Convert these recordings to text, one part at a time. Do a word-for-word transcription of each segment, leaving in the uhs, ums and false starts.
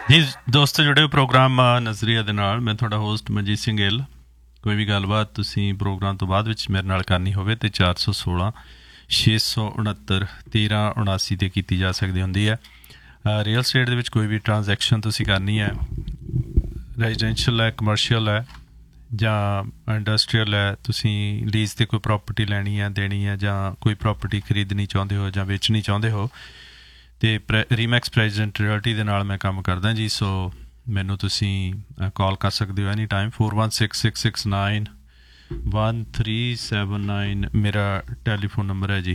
ਜੀ ਦੋਸਤੋ ਜੁੜੇ ਹੋ ਪ੍ਰੋਗਰਾਮ ਨਜ਼ਰੀਆ ਦੇ ਨਾਲ। ਮੈਂ ਤੁਹਾਡਾ ਹੋਸਟ ਮਨਜੀਤ ਸਿੰਘ ਗਿੱਲ। ਕੋਈ ਵੀ ਗੱਲਬਾਤ ਤੁਸੀਂ ਪ੍ਰੋਗਰਾਮ ਤੋਂ ਬਾਅਦ ਵਿੱਚ ਮੇਰੇ ਨਾਲ ਕਰਨੀ ਹੋਵੇ ਤਾਂ ਚਾਰ ਸੌ ਸੋਲਾਂ ਛੇ ਸੌ ਉਣਹੱਤਰ ਤੇਰ੍ਹਾਂ ਉਣਾਸੀ 'ਤੇ ਕੀਤੀ ਜਾ ਸਕਦੀ ਹੁੰਦੀ ਹੈ। ਰੀਅਲ ਸਟੇਟ ਦੇ ਵਿੱਚ ਕੋਈ ਵੀ ਟ੍ਰਾਂਜੈਕਸ਼ਨ ਤੁਸੀਂ ਕਰਨੀ ਹੈ, ਰੈਜ਼ੀਡੈਂਸ਼ੀਅਲ ਹੈ, ਕਮਰਸ਼ੀਅਲ ਹੈ ਜਾਂ ਇੰਡਸਟਰੀਅਲ ਹੈ, ਤੁਸੀਂ ਲੀਜ਼ 'ਤੇ ਕੋਈ ਪ੍ਰੋਪਰਟੀ ਲੈਣੀ ਹੈ, ਦੇਣੀ ਹੈ, ਜਾਂ ਕੋਈ ਪ੍ਰੋਪਰਟੀ ਖਰੀਦਣੀ ਚਾਹੁੰਦੇ ਹੋ ਜਾਂ ਵੇਚਣੀ ਚਾਹੁੰਦੇ ਹੋ, ਅਤੇ ਪ੍ਰੈ ਰੀਮੈਕਸ ਪ੍ਰੈਜ਼ੀਡੈਂਟ ਰਿਅਲਟੀ ਦੇ ਨਾਲ ਮੈਂ ਕੰਮ ਕਰਦਾ ਜੀ। ਸੋ ਮੈਨੂੰ ਤੁਸੀਂ ਕਾਲ ਕਰ ਸਕਦੇ ਹੋ any time. Four one six six six nine one three seven nine ਮੇਰਾ ਟੈਲੀਫੋਨ ਨੰਬਰ ਹੈ ਜੀ।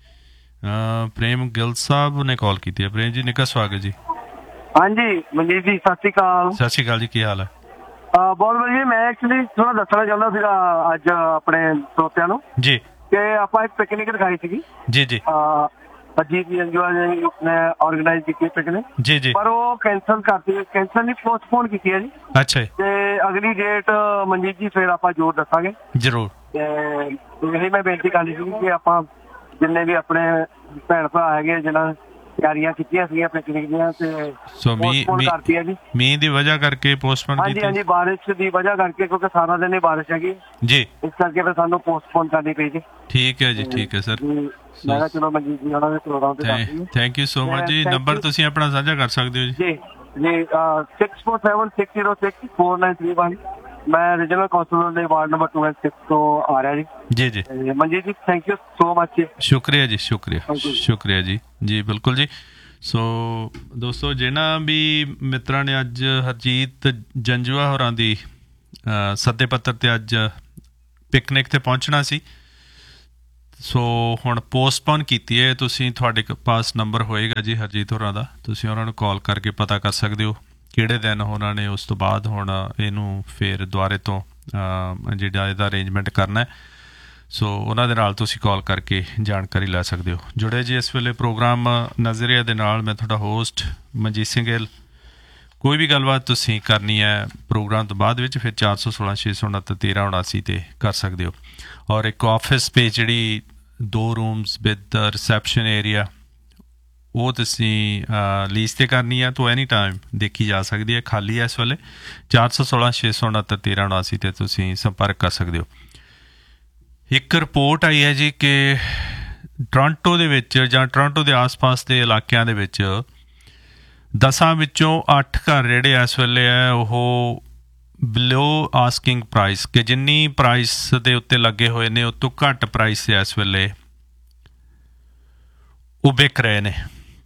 ਪ੍ਰੇਮ ਗਿੱਲ ਸਾਹਿਬ ਨੇ ਕਾਲ ਕੀਤੀ ਹੈ। ਪ੍ਰੇਮ ਜੀ ਨਿੱਘਾ ਸਵਾਗਤ ਜੀ। ਹਾਂਜੀ ਮਨਜੀਤ ਜੀ, ਸਤਿ ਸ਼੍ਰੀ ਅਕਾਲ। ਸਤਿ ਸ਼੍ਰੀ ਅਕਾਲ ਜੀ, ਕੀ ਹਾਲ ਹੈ? ਬਹੁਤ ਵਧੀਆ। ਮੈਂ ਐਕਚੁਅਲੀ ਥੋੜਾ ਦੱਸਣਾ ਚਾਹੁੰਦਾ ਸੀਗਾ ਅੱਜ ਆਪਣੇ ਸਰੋਤਿਆਂ ਨੂੰ ਜੀ ਕਿ ਆਪਾਂ ਇੱਕ ਪਿਕਨਿਕ ਦਿਖਾਈ ਸੀਗੀ ਜੀ ਜੀ ਅਜੀਤ ਅੰਜੂਆ ਨੇ ਆਰਗੇਨਾਈਜ਼ ਕੀਤੀ ਪਿਕਨਿਕ ਜੀ ਜੀ ਪਰ ਉਹ ਕੈਂਸਲ ਕਰਤੀ, ਕੈਂਸਲ ਨਹੀਂ ਪੋਸਟਪੋਨ ਕੀਤੀ ਹੈ ਜੀ। ਅੱਛਾ ਜੀ। ਤੇ ਅਗਲੀ ਡੇਟ ਮਨਜੀਤ ਜੀ ਫਿਰ ਆਪਾਂ ਜ਼ੋਰ ਦੱਸਾਂਗੇ ਜ਼ਰੂਰ। ਤੇ ਇਹੀ ਮੈਂ ਬੇਨਤੀ ਕਰਨੀ ਸੀ ਕਿ ਆਪਾਂ ਜਿੰਨੇ ਵੀ ਆਪਣੇ ਭੈਣ ਭਰਾ ਹੈਗੇ ਜਿਹਨਾਂ ਤਿਆਰੀਆਂ ਕੀਤੀਆਂ ਸੀਗੀਆਂ ਪਿਕਨਿਕ ਦੀਆਂ ਤੇ ਸੋ ਪੋਸਟਪੋਨ ਕਰਤੀ ਹੈ ਜੀ ਮੀਂਹ ਦੀ ਵਜ੍ਹਾ ਕਰਕੇ ਪੋਸਟਪੋਨ ਕੀਤੀ। ਹਾਂਜੀ ਹਾਂਜੀ, ਬਾਰਿਸ਼ ਦੀ ਵਜ੍ਹਾ ਕਰਕੇ, ਕਿਉਂਕਿ ਸਾਰਾ ਦਿਨ ਹੀ ਬਾਰਿਸ਼ ਹੈਗੀ ਜੀ, ਇਸ ਕਰਕੇ ਫਿਰ ਸਾਨੂੰ ਪੋਸਟਪੋਨ ਕਰਨੀ ਪਈ ਜੀ। ਠੀਕ ਹੈ ਜੀ, ਠੀਕ ਹੈ ਸਰ। ਮੈਂ ਕਿਹਾ ਚਲੋ ਮਨਜੀਤ ਜੀ ਉਹਨਾਂ ਦੇ ਪ੍ਰੋਗਰਾਮ ਤੇ ਦੱਸ ਥੈਂਕ ਯੂ ਸੋ ਮਚ ਜੀ। ਨੰਬਰ ਤੁਸੀਂ ਆਪਣਾ ਸਾਂਝਾ ਕਰ ਸਕਦੇ ਹੋ ਜੀ। ਜੀ G six four seven six zero six four nine three one. ਮੈਂ ਰੀਜਨਲ ਕਾਉਂਸਲਰ ਦੇ ward number two and six ਤੋਂ ਆ ਰਿਹਾ ਜੀ। ਜੀ ਜੀ ਮਨਜੀਤ ਜੀ, ਥੈਂਕ ਯੂ ਸੋ ਮਚ ਜੀ। ਸ਼ੁਕਰੀਆ ਜੀ, ਸ਼ੁਕਰੀਆ ਸ਼ੁਕਰੀਆ ਜੀ। ਜੀ ਬਿਲਕੁਲ ਜੀ। ਸੋ ਦੋਸਤੋ, ਜਿਹਨਾਂ ਵੀ ਮਿੱਤਰਾਂ ਨੇ ਅੱਜ ਹਰਜੀਤ ਜੰਜੂਆ ਹੋਰਾਂ ਦੀ ਸੱਦੇ ਪੱਤਰ 'ਤੇ ਅੱਜ ਪਿਕਨਿਕ 'ਤੇ ਪਹੁੰਚਣਾ ਸੀ, ਸੋ ਹੁਣ ਪੋਸਟਪੋਨ ਕੀਤੀ ਹੈ। ਤੁਸੀਂ ਤੁਹਾਡੇ ਪਾਸ ਨੰਬਰ ਹੋਏਗਾ ਜੀ ਹਰਜੀਤ ਹੋਰਾਂ ਦਾ, ਤੁਸੀਂ ਉਹਨਾਂ ਨੂੰ ਕਾਲ ਕਰਕੇ ਪਤਾ ਕਰ ਸਕਦੇ ਹੋ ਕਿਹੜੇ ਦਿਨ ਉਹਨਾਂ ਨੇ ਉਸ ਤੋਂ ਬਾਅਦ ਹੁਣ ਇਹਨੂੰ ਫਿਰ ਦੁਬਾਰੇ ਤੋਂ ਜਿਹੜਾ ਇਹਦਾ ਅਰੇਂਜਮੈਂਟ ਕਰਨਾ ਹੈ। ਸੋ ਉਹਨਾਂ ਦੇ ਨਾਲ ਤੁਸੀਂ ਕਾਲ ਕਰਕੇ ਜਾਣਕਾਰੀ ਲੈ ਸਕਦੇ ਹੋ। ਜੁੜੇ ਜੀ ਇਸ ਵੇਲੇ ਪ੍ਰੋਗਰਾਮ ਨਜ਼ਰੀਆ ਦੇ ਨਾਲ। ਮੈਂ ਤੁਹਾਡਾ ਹੋਸਟ ਮਨਜੀਤ ਸਿੰਘ ਗਿੱਲ। ਕੋਈ ਵੀ ਗੱਲਬਾਤ ਤੁਸੀਂ ਕਰਨੀ ਹੈ ਪ੍ਰੋਗਰਾਮ ਤੋਂ ਬਾਅਦ ਵਿੱਚ ਫਿਰ ਚਾਰ ਸੌ ਸੋਲਾਂ ਛੇ ਸੌ ਉਣਹੱਤਰ ਤੇਰ੍ਹਾਂ ਉਣਾਸੀ 'ਤੇ ਕਰ ਸਕਦੇ ਹੋ। ਔਰ ਇੱਕ ਆਫਿਸ ਸਪੇਸ ਜਿਹੜੀ ਦੋ ਰੂਮਸ ਵਿਦ ਰਿਸੈਪਸ਼ਨ ਏਰੀਆ ਉਹ ਤੁਸੀਂ ਲੀਜ਼ 'ਤੇ ਕਰਨੀ ਹੈ ਤਾਂ ਐਨੀ ਟਾਈਮ ਦੇਖੀ ਜਾ ਸਕਦੀ ਹੈ, ਖਾਲੀ ਹੈ ਇਸ ਵੇਲੇ। ਚਾਰ ਸੌ ਸੋਲਾਂ ਛੇ ਸੌ ਉਣਹੱਤਰ ਤੇਰ੍ਹਾਂ ਉਣਾਸੀ 'ਤੇ ਤੁਸੀਂ ਸੰਪਰਕ ਕਰ ਸਕਦੇ ਹੋ। ਇੱਕ ਰਿਪੋਰਟ ਆਈ ਹੈ ਜੀ ਕਿ ਟੋਰਾਂਟੋ ਦੇ ਵਿੱਚ ਜਾਂ ਟੋਰਾਂਟੋ ਦੇ ਆਸ ਪਾਸ ਦੇ ਇਲਾਕਿਆਂ ਦੇ ਵਿੱਚ ਦਸਾਂ ਵਿੱਚੋਂ ਅੱਠ ਘਰ ਜਿਹੜੇ ਇਸ ਵੇਲੇ ਹੈ ਉਹ ਬਿਲੋ ਆਸਕਿੰਗ ਪ੍ਰਾਈਸ, ਕਿ ਜਿੰਨੀ ਪ੍ਰਾਈਸ ਦੇ ਉੱਤੇ ਲੱਗੇ ਹੋਏ ਨੇ ਉਹ ਤੋਂ ਘੱਟ ਪ੍ਰਾਈਸ ਇਸ ਵੇਲੇ ਉਹ ਵਿਕ ਰਹੇ ਨੇ,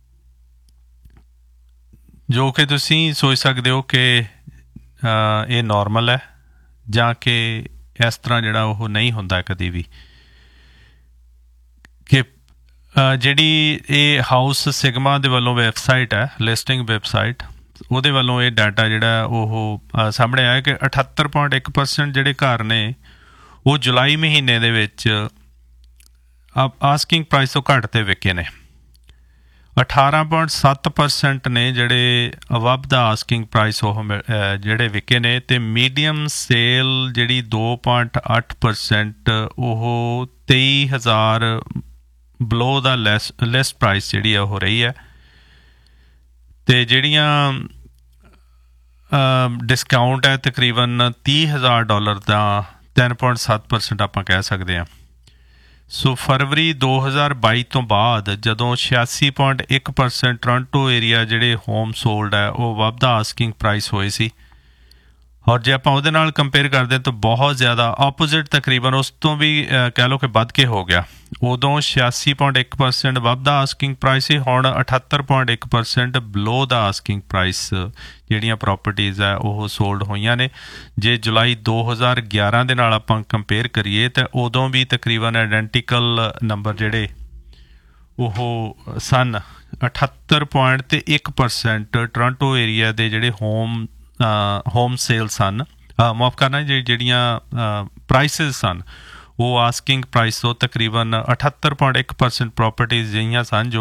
ਜੋ ਕਿ ਤੁਸੀਂ ਸੋਚ ਸਕਦੇ ਹੋ ਕਿ ਇਹ ਨੋਰਮਲ ਹੈ ਜਾਂ ਕਿ ਇਸ ਤਰ੍ਹਾਂ ਜਿਹੜਾ ਉਹ ਨਹੀਂ ਹੁੰਦਾ ਕਦੇ ਵੀ। ਕਿ ਜਿਹੜੀ ਇਹ ਹਾਊਸ ਸਿਗਮਾ ਦੇ ਵੱਲੋਂ ਵੈਬਸਾਈਟ ਹੈ, ਲਿਸਟਿੰਗ ਵੈਬਸਾਈਟ, ਉਹਦੇ ਵੱਲੋਂ ਇਹ ਡਾਟਾ ਜਿਹੜਾ ਉਹ ਸਾਹਮਣੇ ਆਇਆ ਕਿ ਅਠੱਤਰ ਪੁਆਇੰਟ ਇੱਕ ਪਰਸੈਂਟ ਜਿਹੜੇ ਘਰ ਨੇ ਉਹ ਜੁਲਾਈ ਮਹੀਨੇ ਦੇ ਵਿੱਚ ਆਸਕਿੰਗ ਪ੍ਰਾਈਸ ਤੋਂ ਘੱਟ 'ਤੇ ਵਿਕੇ ਨੇ। ਅਠਾਰਾਂ ਪੁਆਇੰਟ ਸੱਤ ਪਰਸੈਂਟ ਨੇ ਜਿਹੜੇ ਅਬਵ ਦਾ ਆਸਕਿੰਗ ਪ੍ਰਾਈਸ ਉਹ ਜਿਹੜੇ ਵਿਕੇ ਨੇ, ਅਤੇ ਮੀਡੀਅਮ ਸੇਲ ਜਿਹੜੀ ਦੋ ਪੁਆਇੰਟ ਅੱਠ ਪਰਸੈਂਟ ਉਹ ਤੇਈ ਹਜ਼ਾਰ ਬਲੋ ਦਾ ਲੈਸ ਲੈਸ ਪ੍ਰਾਈਸ ਜਿਹੜੀ ਆ ਉਹ ਰਹੀ ਹੈ। ਅਤੇ ਜਿਹੜੀਆਂ ਡਿਸਕਾਊਂਟ ਹੈ ਤਕਰੀਬਨ ਤੀਹ ਹਜ਼ਾਰ ਡਾਲਰ ਦਾ ਤਿੰਨ ਪੁਆਇੰਟ ਸੱਤ ਪਰਸੈਂਟ ਆਪਾਂ ਕਹਿ ਸਕਦੇ ਹਾਂ। ਸੋ ਫਰਵਰੀ ਦੋ ਹਜ਼ਾਰ ਬਾਈ ਤੋਂ ਬਾਅਦ ਜਦੋਂ ਛਿਆਸੀ ਪੁਆਇੰਟ ਇੱਕ ਪਰਸੈਂਟ ਟੋਰਾਂਟੋ ਏਰੀਆ ਜਿਹੜੇ ਹੋਮ ਸੋਲਡ ਹੈ ਉਹ ਵੱਧਦਾ ਆਸਕਿੰਗ ਪ੍ਰਾਈਸ ਹੋਏ ਸੀ, ਔਰ ਜੇ ਆਪਾਂ ਉਹਦੇ ਨਾਲ ਕੰਪੇਅਰ ਕਰਦੇ ਹਾਂ ਤਾਂ ਬਹੁਤ ਜ਼ਿਆਦਾ ਆਪੋਜ਼ਿਟ, ਤਕਰੀਬਨ ਉਸ ਤੋਂ ਵੀ ਕਹਿ ਲਓ ਕਿ ਵੱਧ ਕੇ ਹੋ ਗਿਆ। ਉਦੋਂ ਛਿਆਸੀ ਪੁਆਇੰਟ ਇੱਕ ਪਰਸੈਂਟ ਵੱਧਦਾ ਆਸਕਿੰਗ ਪ੍ਰਾਈਸ ਸੀ, ਹੁਣ ਅਠੱਤਰ ਪੁਆਇੰਟ ਇੱਕ ਪਰਸੈਂਟ ਬਲੋ ਦਾ ਆਸਕਿੰਗ ਪ੍ਰਾਈਸ ਜਿਹੜੀਆਂ ਪ੍ਰੋਪਰਟੀਜ਼ ਹੈ ਉਹ ਸੋਲਡ ਹੋਈਆਂ ਨੇ। ਜੇ ਜੁਲਾਈ ਦੋ ਹਜ਼ਾਰ ਗਿਆਰਾਂ ਦੇ ਨਾਲ ਆਪਾਂ ਕੰਪੇਅਰ ਕਰੀਏ ਤਾਂ ਉਦੋਂ ਵੀ ਤਕਰੀਬਨ ਆਈਡੈਂਟੀਕਲ ਨੰਬਰ ਜਿਹੜੇ ਉਹ ਸਨ। ਅਠੱਤਰ ਪੁਆਇੰਟ ਅਤੇ ਇੱਕ ਪਰਸੈਂਟ ਟੋਰਾਂਟੋ ਏਰੀਆ ਦੇ ਜਿਹੜੇ ਹੋਮ ਹੋਮ ਸੇਲ ਸਨ, ਮਾਫ ਕਰਨਾ ਜੀ, ਜਿਹੜੀਆਂ ਪ੍ਰਾਈਸਿਸ ਸਨ ਉਹ ਆਸਕਿੰਗ ਪ੍ਰਾਈਸ ਤੋਂ ਤਕਰੀਬਨ ਅਠੱਤਰ ਪੁਆਇੰਟ ਇੱਕ ਪਰਸੈਂਟ ਪ੍ਰੋਪਰਟੀਜ਼ ਜਿਹੀਆਂ ਸਨ ਜੋ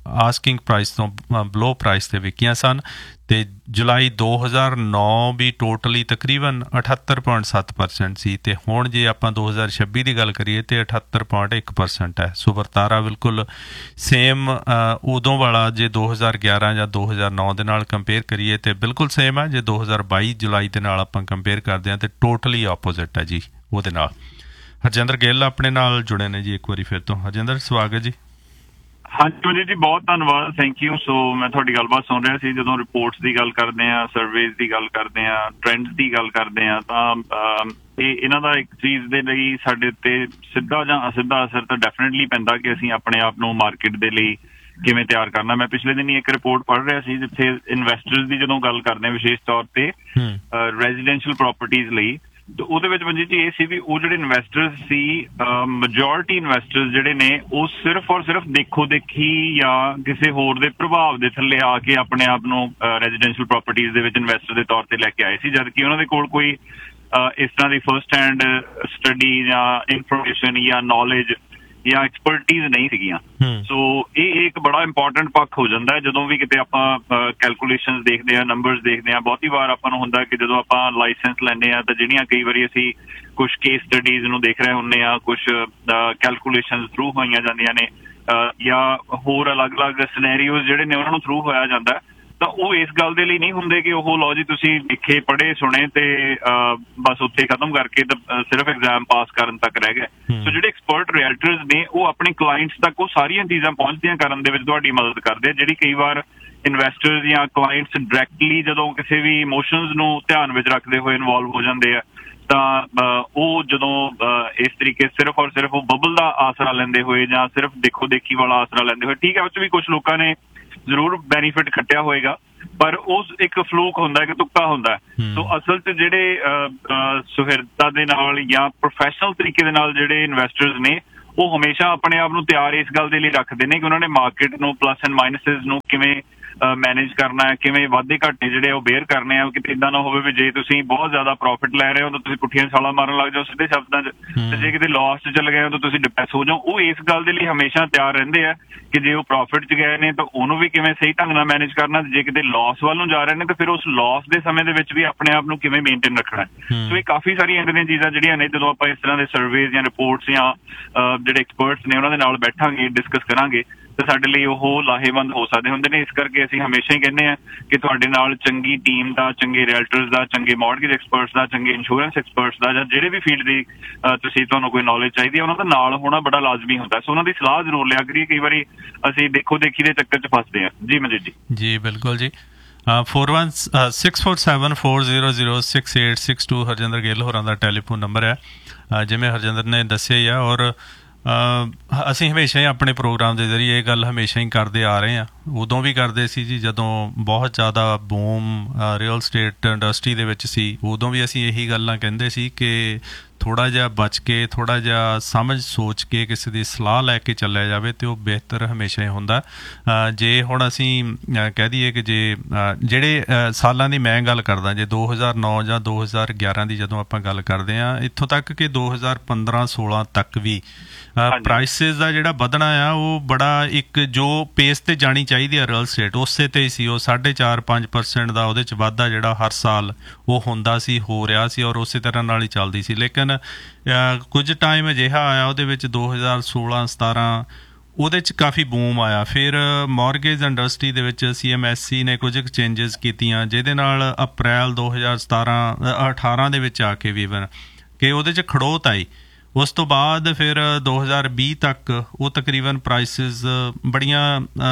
ਆਸਕਿੰਗ ਪ੍ਰਾਈਸ ਤੋਂ ਬਲੋ ਪ੍ਰਾਈਸ 'ਤੇ ਵਿਕੀਆਂ ਸਨ। ਅਤੇ ਜੁਲਾਈ ਦੋ ਹਜ਼ਾਰ ਨੌ ਵੀ ਟੋਟਲੀ ਤਕਰੀਬਨ ਅਠੱਤਰ ਪੁਆਇੰਟ ਸੱਤ ਪਰਸੈਂਟ ਸੀ, ਅਤੇ ਹੁਣ ਜੇ ਆਪਾਂ ਦੋ ਹਜ਼ਾਰ ਛੱਬੀ ਦੀ ਗੱਲ ਕਰੀਏ ਤਾਂ ਅਠੱਤਰ ਪੁਆਇੰਟ ਇੱਕ ਪਰਸੈਂਟ ਹੈ। ਸੋ ਵਰਤਾਰਾ ਬਿਲਕੁਲ ਸੇਮ ਉਦੋਂ ਵਾਲਾ ਜੇ ਦੋ ਹਜ਼ਾਰ ਗਿਆਰਾਂ ਜਾਂ ਦੋ ਹਜ਼ਾਰ ਨੌ ਦੇ ਨਾਲ ਕੰਪੇਅਰ ਕਰੀਏ ਤਾਂ ਬਿਲਕੁਲ ਸੇਮ ਹੈ। ਜੇ ਦੋ ਹਜ਼ਾਰ ਬਾਈ ਜੁਲਾਈ ਦੇ ਨਾਲ ਆਪਾਂ ਕੰਪੇਅਰ ਕਰਦੇ ਹਾਂ ਤਾਂ ਟੋਟਲੀ ਆਪੋਜ਼ਿਟ ਹੈ ਜੀ ਉਹਦੇ ਨਾਲ। ਹਰਜਿੰਦਰ ਗਿੱਲ ਆਪਣੇ ਨਾਲ ਜੁੜੇ ਨੇ ਜੀ ਇੱਕ ਵਾਰੀ ਫਿਰ ਤੋਂ। ਹਰਜਿੰਦਰ ਸਵਾਗਤ ਜੀ। ਹਾਂਜੀ ਮਨਜੀਤ ਜੀ, ਬਹੁਤ ਧੰਨਵਾਦ, ਥੈਂਕ ਯੂ। ਸੋ ਮੈਂ ਤੁਹਾਡੀ ਗੱਲਬਾਤ ਸੁਣ ਰਿਹਾ ਸੀ। ਜਦੋਂ ਰਿਪੋਰਟਸ ਦੀ ਗੱਲ ਕਰਦੇ ਹਾਂ, ਸਰਵੇਜ਼ ਦੀ ਗੱਲ ਕਰਦੇ ਹਾਂ, ਟ੍ਰੈਂਡਸ ਦੀ ਗੱਲ ਕਰਦੇ ਹਾਂ, ਤਾਂ ਇਹ ਇਹਨਾਂ ਦਾ ਇੱਕ ਚੀਜ਼ ਦੇ ਲਈ ਸਾਡੇ ਉੱਤੇ ਸਿੱਧਾ ਜਾਂ ਅਸਿੱਧਾ ਅਸਰ ਤਾਂ ਡੈਫੀਨੇਟਲੀ ਪੈਂਦਾ ਕਿ ਅਸੀਂ ਆਪਣੇ ਆਪ ਨੂੰ ਮਾਰਕੀਟ ਦੇ ਲਈ ਕਿਵੇਂ ਤਿਆਰ ਕਰਨਾ। ਮੈਂ ਪਿਛਲੇ ਦਿਨ ਹੀ ਇੱਕ ਰਿਪੋਰਟ ਪੜ੍ਹ ਰਿਹਾ ਸੀ ਜਿੱਥੇ ਇਨਵੈਸਟਰਸ ਦੀ ਜਦੋਂ ਗੱਲ ਕਰਦੇ ਹਾਂ ਵਿਸ਼ੇਸ਼ ਤੌਰ ਤੇ ਰੈਜ਼ੀਡੈਂਸ਼ੀਅਲ ਪ੍ਰੋਪਰਟੀਜ਼ ਲਈ, ਤੇ ਉਹਦੇ ਵਿੱਚ ਮਨਜੀਤ ਜੀ ਇਹ ਸੀ ਵੀ ਉਹ ਜਿਹੜੇ ਇਨਵੈਸਟਰਸ ਸੀ, ਮੈਜੋਰਿਟੀ ਇਨਵੈਸਟਰਸ ਜਿਹੜੇ ਨੇ ਉਹ ਸਿਰਫ ਔਰ ਸਿਰਫ ਦੇਖੋ ਦੇਖੀ ਜਾਂ ਕਿਸੇ ਹੋਰ ਦੇ ਪ੍ਰਭਾਵ ਦੇ ਥੱਲੇ ਆ ਕੇ ਆਪਣੇ ਆਪ ਨੂੰ ਰੈਜ਼ੀਡੈਂਸ਼ੀਅਲ ਪ੍ਰੋਪਰਟੀਜ਼ ਦੇ ਵਿੱਚ ਇਨਵੈਸਟਰ ਦੇ ਤੌਰ ਤੇ ਲੈ ਕੇ ਆਏ ਸੀ, ਜਦਕਿ ਉਹਨਾਂ ਦੇ ਕੋਲ ਕੋਈ ਇਸ ਤਰ੍ਹਾਂ ਦੀ ਫਸਟ ਹੈਂਡ ਸਟੱਡੀ ਜਾਂ ਇਨਫੋਰਮੇਸ਼ਨ ਜਾਂ ਨੌਲੇਜ ਜਾਂ ਐਕਸਪਰਟੀਜ਼ ਨਹੀਂ ਸੀਗੀਆਂ। ਸੋ ਇਹ ਇੱਕ ਬੜਾ ਇੰਪੋਰਟੈਂਟ ਪੱਖ ਹੋ ਜਾਂਦਾ ਹੈ ਜਦੋਂ ਵੀ ਕਿਤੇ ਆਪਾਂ ਕੈਲਕੂਲੇਸ਼ਨ ਦੇਖਦੇ ਹਾਂ, ਨੰਬਰਸ ਦੇਖਦੇ ਹਾਂ। ਬਹੁਤੀ ਵਾਰ ਆਪਾਂ ਨੂੰ ਹੁੰਦਾ ਕਿ ਜਦੋਂ ਆਪਾਂ ਲਾਇਸੈਂਸ ਲੈਂਦੇ ਹਾਂ ਤਾਂ ਜਿਹੜੀਆਂ ਕਈ ਵਾਰੀ ਅਸੀਂ ਕੁਛ ਕੇਸ ਸਟੱਡੀਜ਼ ਨੂੰ ਦੇਖ ਰਹੇ ਹੁੰਦੇ ਹਾਂ, ਕੁਛ ਕੈਲਕੂਲੇਸ਼ਨ ਥਰੂ ਹੋਈਆਂ ਜਾਂਦੀਆਂ ਨੇ ਜਾਂ ਹੋਰ ਅਲੱਗ-ਅਲੱਗ ਸਿਨੈਰੀਓਜ਼ ਜਿਹੜੇ ਨੇ ਉਹਨਾਂ ਨੂੰ ਥਰੂ ਹੋਇਆ ਜਾਂਦਾ, ਤਾਂ ਉਹ ਇਸ ਗੱਲ ਦੇ ਲਈ ਨਹੀਂ ਹੁੰਦੇ ਕਿ ਉਹ ਲਓ ਜੀ ਤੁਸੀਂ ਲਿਖੇ ਪੜ੍ਹੇ ਸੁਣੇ ਤੇ ਬਸ ਉੱਥੇ ਖਤਮ ਕਰਕੇ ਤਾਂ ਸਿਰਫ ਐਗਜ਼ਾਮ ਪਾਸ ਕਰਨ ਤੱਕ ਰਹਿ ਗਏ। ਸੋ ਜਿਹੜੇ ਐਕਸਪਰਟ ਰੀਅਲਟਰਸ ਨੇ ਉਹ ਆਪਣੇ ਕਲਾਇੰਟਸ ਤੱਕ ਉਹ ਸਾਰੀਆਂ ਚੀਜ਼ਾਂ ਪਹੁੰਚਦੀਆਂ ਕਰਨ ਦੇ ਵਿੱਚ ਤੁਹਾਡੀ ਮਦਦ ਕਰਦੇ ਆ, ਜਿਹੜੀ ਕਈ ਵਾਰ ਇਨਵੈਸਟਰਸ ਜਾਂ ਕਲਾਇੰਟਸ ਡਾਇਰੈਕਟਲੀ ਜਦੋਂ ਕਿਸੇ ਵੀ ਇਮੋਸ਼ਨਸ ਨੂੰ ਧਿਆਨ ਵਿੱਚ ਰੱਖਦੇ ਹੋਏ ਇਨਵੋਲਵ ਹੋ ਜਾਂਦੇ ਆ, ਤਾਂ ਉਹ ਜਦੋਂ ਇਸ ਤਰੀਕੇ ਸਿਰਫ ਔਰ ਸਿਰਫ ਉਹ ਬਬਲ ਦਾ ਆਸਰਾ ਲੈਂਦੇ ਹੋਏ ਜਾਂ ਸਿਰਫ ਦੇਖੋ ਦੇਖੀ ਵਾਲਾ ਆਸਰਾ ਲੈਂਦੇ ਹੋਏ, ਠੀਕ ਹੈ ਉਹ 'ਚ ਵੀ ਕੁਛ ਲੋਕਾਂ ਨੇ ਜ਼ਰੂਰ ਬੈਨੀਫਿਟ ਖੱਟਿਆ ਹੋਏਗਾ, ਪਰ ਉਹ ਇੱਕ ਫਲੂਕ ਹੁੰਦਾ ਕਿ ਤੁੱਕਾ ਹੁੰਦਾ। ਸੋ ਅਸਲ 'ਚ ਜਿਹੜੇ ਸੁਹਿਰਦਤਾ ਦੇ ਨਾਲ ਜਾਂ ਪ੍ਰੋਫੈਸ਼ਨਲ ਤਰੀਕੇ ਦੇ ਨਾਲ ਜਿਹੜੇ ਇਨਵੈਸਟਰਸ ਨੇ ਉਹ ਹਮੇਸ਼ਾ ਆਪਣੇ ਆਪ ਨੂੰ ਤਿਆਰ ਇਸ ਗੱਲ ਦੇ ਲਈ ਰੱਖਦੇ ਨੇ ਕਿ ਉਹਨਾਂ ਨੇ ਮਾਰਕੀਟ ਨੂੰ ਪਲੱਸ ਐਂਡ ਮਾਈਨਸਿਸ ਨੂੰ ਕਿਵੇਂ ਮੈਨੇਜ ਕਰਨਾ ਹੈ, ਕਿਵੇਂ ਵਾਧੇ ਘਾਟੇ ਜਿਹੜੇ ਉਹ ਬੇਅਰ ਕਰਨੇ ਆ। ਕਿਤੇ ਇੱਦਾਂ ਨਾ ਹੋਵੇ ਵੀ ਜੇ ਤੁਸੀਂ ਬਹੁਤ ਜ਼ਿਆਦਾ ਪ੍ਰੋਫਿਟ ਲੈ ਰਹੇ ਹੋ ਤਾਂ ਤੁਸੀਂ ਪੁੱਠੀਆਂ ਛਾਲਾਂ ਮਾਰਨ ਲੱਗ ਜਾਓ ਸਿੱਧੇ ਸ਼ਬਦਾਂ 'ਚ, ਤੇ ਜੇ ਕਿਤੇ ਲਾਸ 'ਚ ਚਲੇ ਗਏ ਹੋ ਤਾਂ ਤੁਸੀਂ ਡਿਪਰੈਸ ਹੋ ਜਾਓ। ਉਹ ਇਸ ਗੱਲ ਦੇ ਲਈ ਹਮੇਸ਼ਾ ਤਿਆਰ ਰਹਿੰਦੇ ਆ ਕਿ ਜੇ ਉਹ ਪ੍ਰੋਫਿਟ 'ਚ ਗਏ ਨੇ ਤਾਂ ਉਹਨੂੰ ਵੀ ਕਿਵੇਂ ਸਹੀ ਢੰਗ ਨਾਲ ਮੈਨੇਜ ਕਰਨਾ, ਜੇ ਕਿਤੇ ਲਾਸ ਵੱਲ ਨੂੰ ਜਾ ਰਹੇ ਨੇ ਤਾਂ ਫਿਰ ਉਸ ਲਾਸ ਦੇ ਸਮੇਂ ਦੇ ਵਿੱਚ ਵੀ ਆਪਣੇ ਆਪ ਨੂੰ ਕਿਵੇਂ ਮੇਨਟੇਨ ਰੱਖਣਾ। ਸੋ ਇਹ ਕਾਫੀ ਸਾਰੀਆਂ ਇੱਦਾਂ ਦੀਆਂ ਚੀਜ਼ਾਂ ਜਿਹੜੀਆਂ ਨੇ ਜਦੋਂ ਆਪਾਂ ਇਸ ਤਰ੍ਹਾਂ ਦੇ ਸਰਵੇਜ਼ ਜਾਂ ਰਿਪੋਰਟਸ ਜਾਂ ਜਿਹੜੇ ਐਕਸਪਰਟਸ ਨੇ ਉਹਨਾਂ ਦੇ ਨਾਲ ਬੈਠਾਂਗੇ, ਡਿਸਕਸ ਕਰਾਂਗੇ, ਤੇ ਸਾਡੇ ਲਈ ਉਹ ਲਾਹੇਵੰਦ ਹੋ ਸਕਦੇ ਹੁੰਦੇ ਨੇ। ਇਸ ਕਰਕੇ ਅਸੀਂ ਹਮੇਸ਼ਾ ਹੀ ਕਹਿੰਦੇ ਹਾਂ ਕਿ ਤੁਹਾਡੇ ਨਾਲ ਚੰਗੀ ਟੀਮ ਦਾ, ਚੰਗੇ ਰੀਅਲਟਰਸ ਦਾ, ਚੰਗੇ ਮੌਰਗੇਜ ਐਕਸਪਰਟਸ ਦਾ, ਚੰਗੇ ਇੰਸ਼ੋਰੈਂਸ ਐਕਸਪਰਟਸ ਦਾ, ਜਾਂ ਜਿਹੜੇ ਵੀ ਫੀਲਡ ਦੀ ਤੁਸੀਂ ਤੁਹਾਨੂੰ ਕੋਈ ਨੌਲੇਜ ਚਾਹੀਦੀ ਹੈ ਉਹਨਾਂ ਦਾ ਨਾਲ ਹੋਣਾ ਬੜਾ ਲਾਜ਼ਮੀ ਹੁੰਦਾ। ਸੋ ਉਹਨਾਂ ਦੀ ਸਲਾਹ ਜ਼ਰੂਰ ਲਿਆ ਕਰੀਏ। ਕਈ ਵਾਰੀ ਅਸੀਂ ਦੇਖੋ ਦੇਖੀ ਦੇ ਚੱਕਰ 'ਚ ਫਸਦੇ ਹਾਂ। ਜੀ ਮਨਜੀਤ ਜੀ। ਜੀ ਬਿਲਕੁਲ ਜੀ। Four one six four seven four zero zero six eight six to Harjinder Gill ਹੋਰਾਂ ਦਾ ਟੈਲੀਫੋਨ ਨੰਬਰ ਹੈ। ਜਿਵੇਂ ਹਰਜਿੰਦਰ ਨੇ ਦੱਸਿਆ ਹੀ ਆ, ਔਰ ਅਸੀਂ ਹਮੇਸ਼ਾ ਹੀ ਆਪਣੇ ਪ੍ਰੋਗਰਾਮ ਦੇ ਜ਼ਰੀਏ ਇਹ ਗੱਲ ਹਮੇਸ਼ਾ ਹੀ ਕਰਦੇ ਆ ਰਹੇ ਹਾਂ। ਉਦੋਂ ਵੀ ਕਰਦੇ ਸੀ ਜੀ ਜਦੋਂ ਬਹੁਤ ਜ਼ਿਆਦਾ ਬੂਮ ਰੀਅਲ ਸਟੇਟ ਇੰਡਸਟਰੀ ਦੇ ਵਿੱਚ ਸੀ, ਉਦੋਂ ਵੀ ਅਸੀਂ ਇਹੀ ਗੱਲਾਂ ਕਹਿੰਦੇ ਸੀ ਕਿ ਥੋੜ੍ਹਾ ਜਿਹਾ ਬਚ ਕੇ, ਥੋੜ੍ਹਾ ਜਿਹਾ ਸਮਝ ਸੋਚ ਕੇ ਕਿਸੇ ਦੀ ਸਲਾਹ ਲੈ ਕੇ ਚੱਲਿਆ ਜਾਵੇ ਅਤੇ ਉਹ ਬਿਹਤਰ ਹਮੇਸ਼ਾ ਹੀ ਹੁੰਦਾ। ਜੇ ਹੁਣ ਅਸੀਂ ਕਹਿ ਦਈਏ ਕਿ ਜੇ ਜਿਹੜੇ ਸਾਲਾਂ ਦੀ ਮੈਂ ਗੱਲ ਕਰਦਾ, ਜੇ ਦੋ ਹਜ਼ਾਰ ਨੌ ਜਾਂ ਦੋ ਹਜ਼ਾਰ ਗਿਆਰਾਂ ਦੀ ਜਦੋਂ ਆਪਾਂ ਗੱਲ ਕਰਦੇ ਹਾਂ, ਇੱਥੋਂ ਤੱਕ ਕਿ ਦੋ ਹਜ਼ਾਰ ਪੰਦਰਾਂ ਸੋਲਾਂ ਤੱਕ ਵੀ ਪ੍ਰਾਈਸਿਸ ਦਾ ਜਿਹੜਾ ਵਧਣਾ ਆ ਉਹ ਬੜਾ ਇੱਕ ਜੋ ਪੇਸ 'ਤੇ ਜਾਣੀ ਚਾਹੀਦੀ ਆ ਰੀਅਲ ਸਟੇਟ ਉਸੇ 'ਤੇ ਹੀ ਸੀ। ਉਹ ਸਾਢੇ ਚਾਰ ਪੰਜ ਪਰਸੈਂਟ ਦਾ ਉਹਦੇ 'ਚ ਵਾਧਾ ਜਿਹੜਾ ਹਰ ਸਾਲ ਉਹ ਹੁੰਦਾ ਸੀ, ਹੋ ਰਿਹਾ ਸੀ, ਔਰ ਉਸੇ ਤਰ੍ਹਾਂ ਨਾਲ ਹੀ ਚੱਲਦੀ ਸੀ। ਲੇਕਿਨ ਕੁਝ ਟਾਈਮ ਅਜਿਹਾ ਆਇਆ ਉਹਦੇ ਵਿੱਚ ਦੋ ਹਜ਼ਾਰ ਸੋਲਾਂ ਸਤਾਰਾਂ ਉਹਦੇ 'ਚ ਕਾਫੀ ਬੂਮ ਆਇਆ। ਫਿਰ ਮੌਰਗੇਜ ਇੰਡਸਟਰੀ ਦੇ ਵਿੱਚ ਸੀ ਐਮ ਐਸ ਸੀ ਨੇ ਕੁਝ ਕੁ ਚੇਂਜਿਸ ਕੀਤੀਆਂ, ਜਿਹਦੇ ਨਾਲ ਅਪ੍ਰੈਲ ਦੋ ਹਜ਼ਾਰ ਸਤਾਰਾਂ ਅਠਾਰਾਂ ਦੇ ਵਿੱਚ ਆ ਕੇ ਵੀ ਇਵਨ ਕਿ ਉਹਦੇ 'ਚ ਖੜੋਤ ਆਈ। ਉਸ ਤੋਂ ਬਾਅਦ ਫਿਰ ਦੋ ਹਜ਼ਾਰ ਵੀਹ ਤੱਕ ਉਹ ਤਕਰੀਬਨ ਪ੍ਰਾਈਸਿਸ ਬੜੀਆਂ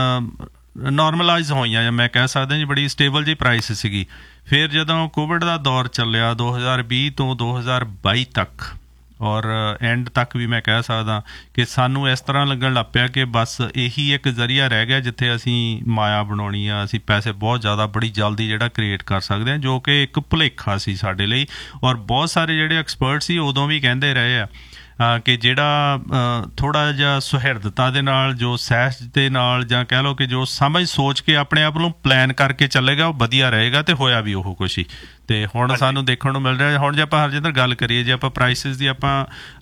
ਨੋਰਮਲਾਈਜ਼ ਹੋਈਆਂ, ਜਾਂ ਮੈਂ ਕਹਿ ਸਕਦਾ ਜੀ ਬੜੀ ਸਟੇਬਲ ਜਿਹੀ ਪ੍ਰਾਈਸ ਸੀਗੀ। ਫਿਰ ਜਦੋਂ ਕੋਵਿਡ ਦਾ ਦੌਰ ਚੱਲਿਆ ਦੋ ਹਜ਼ਾਰ ਵੀਹ ਤੋਂ ਦੋ ਹਜ਼ਾਰ ਬਾਈ ਤੱਕ, ਔਰ ਐਂਡ ਤੱਕ ਵੀ ਮੈਂ ਕਹਿ ਸਕਦਾ ਕਿ ਸਾਨੂੰ ਇਸ ਤਰ੍ਹਾਂ ਲੱਗਣ ਲੱਗ ਪਿਆ ਕਿ ਬਸ ਇਹੀ ਇੱਕ ਜ਼ਰੀਆ ਰਹਿ ਗਿਆ ਜਿੱਥੇ ਅਸੀਂ ਮਾਇਆ ਬਣਾਉਣੀ ਆ, ਅਸੀਂ ਪੈਸੇ ਬਹੁਤ ਜ਼ਿਆਦਾ ਬੜੀ ਜਲਦੀ ਜਿਹੜਾ ਕ੍ਰੀਏਟ ਕਰ ਸਕਦੇ ਹਾਂ, ਜੋ ਕਿ ਇੱਕ ਭੁਲੇਖਾ ਸੀ ਸਾਡੇ ਲਈ। ਔਰ ਬਹੁਤ ਸਾਰੇ ਜਿਹੜੇ ਐਕਸਪਰਟ ਸੀ ਉਦੋਂ ਵੀ ਕਹਿੰਦੇ ਰਹੇ ਆ ਕਿ ਜਿਹੜਾ ਥੋੜ੍ਹਾ ਜਿਹਾ ਸੁਹਿਰਦਤਾ ਦੇ ਨਾਲ, ਜੋ ਸਹਿਜ ਦੇ ਨਾਲ, ਜਾਂ ਕਹਿ ਲਓ ਕਿ ਜੋ ਸਮਝ ਸੋਚ ਕੇ ਆਪਣੇ ਆਪ ਨੂੰ ਪਲਾਨ ਕਰਕੇ ਚੱਲੇਗਾ ਉਹ ਵਧੀਆ ਰਹੇਗਾ, ਅਤੇ ਹੋਇਆ ਵੀ ਉਹ ਕੁਛ ਹੀ। ਅਤੇ ਹੁਣ ਸਾਨੂੰ ਦੇਖਣ ਨੂੰ ਮਿਲ ਰਿਹਾ। ਹੁਣ ਜੇ ਆਪਾਂ ਹਰਜਿੰਦਰ ਗੱਲ ਕਰੀਏ, ਜੇ ਆਪਾਂ ਪ੍ਰਾਈਸਿਸ ਦੀ ਆਪਾਂ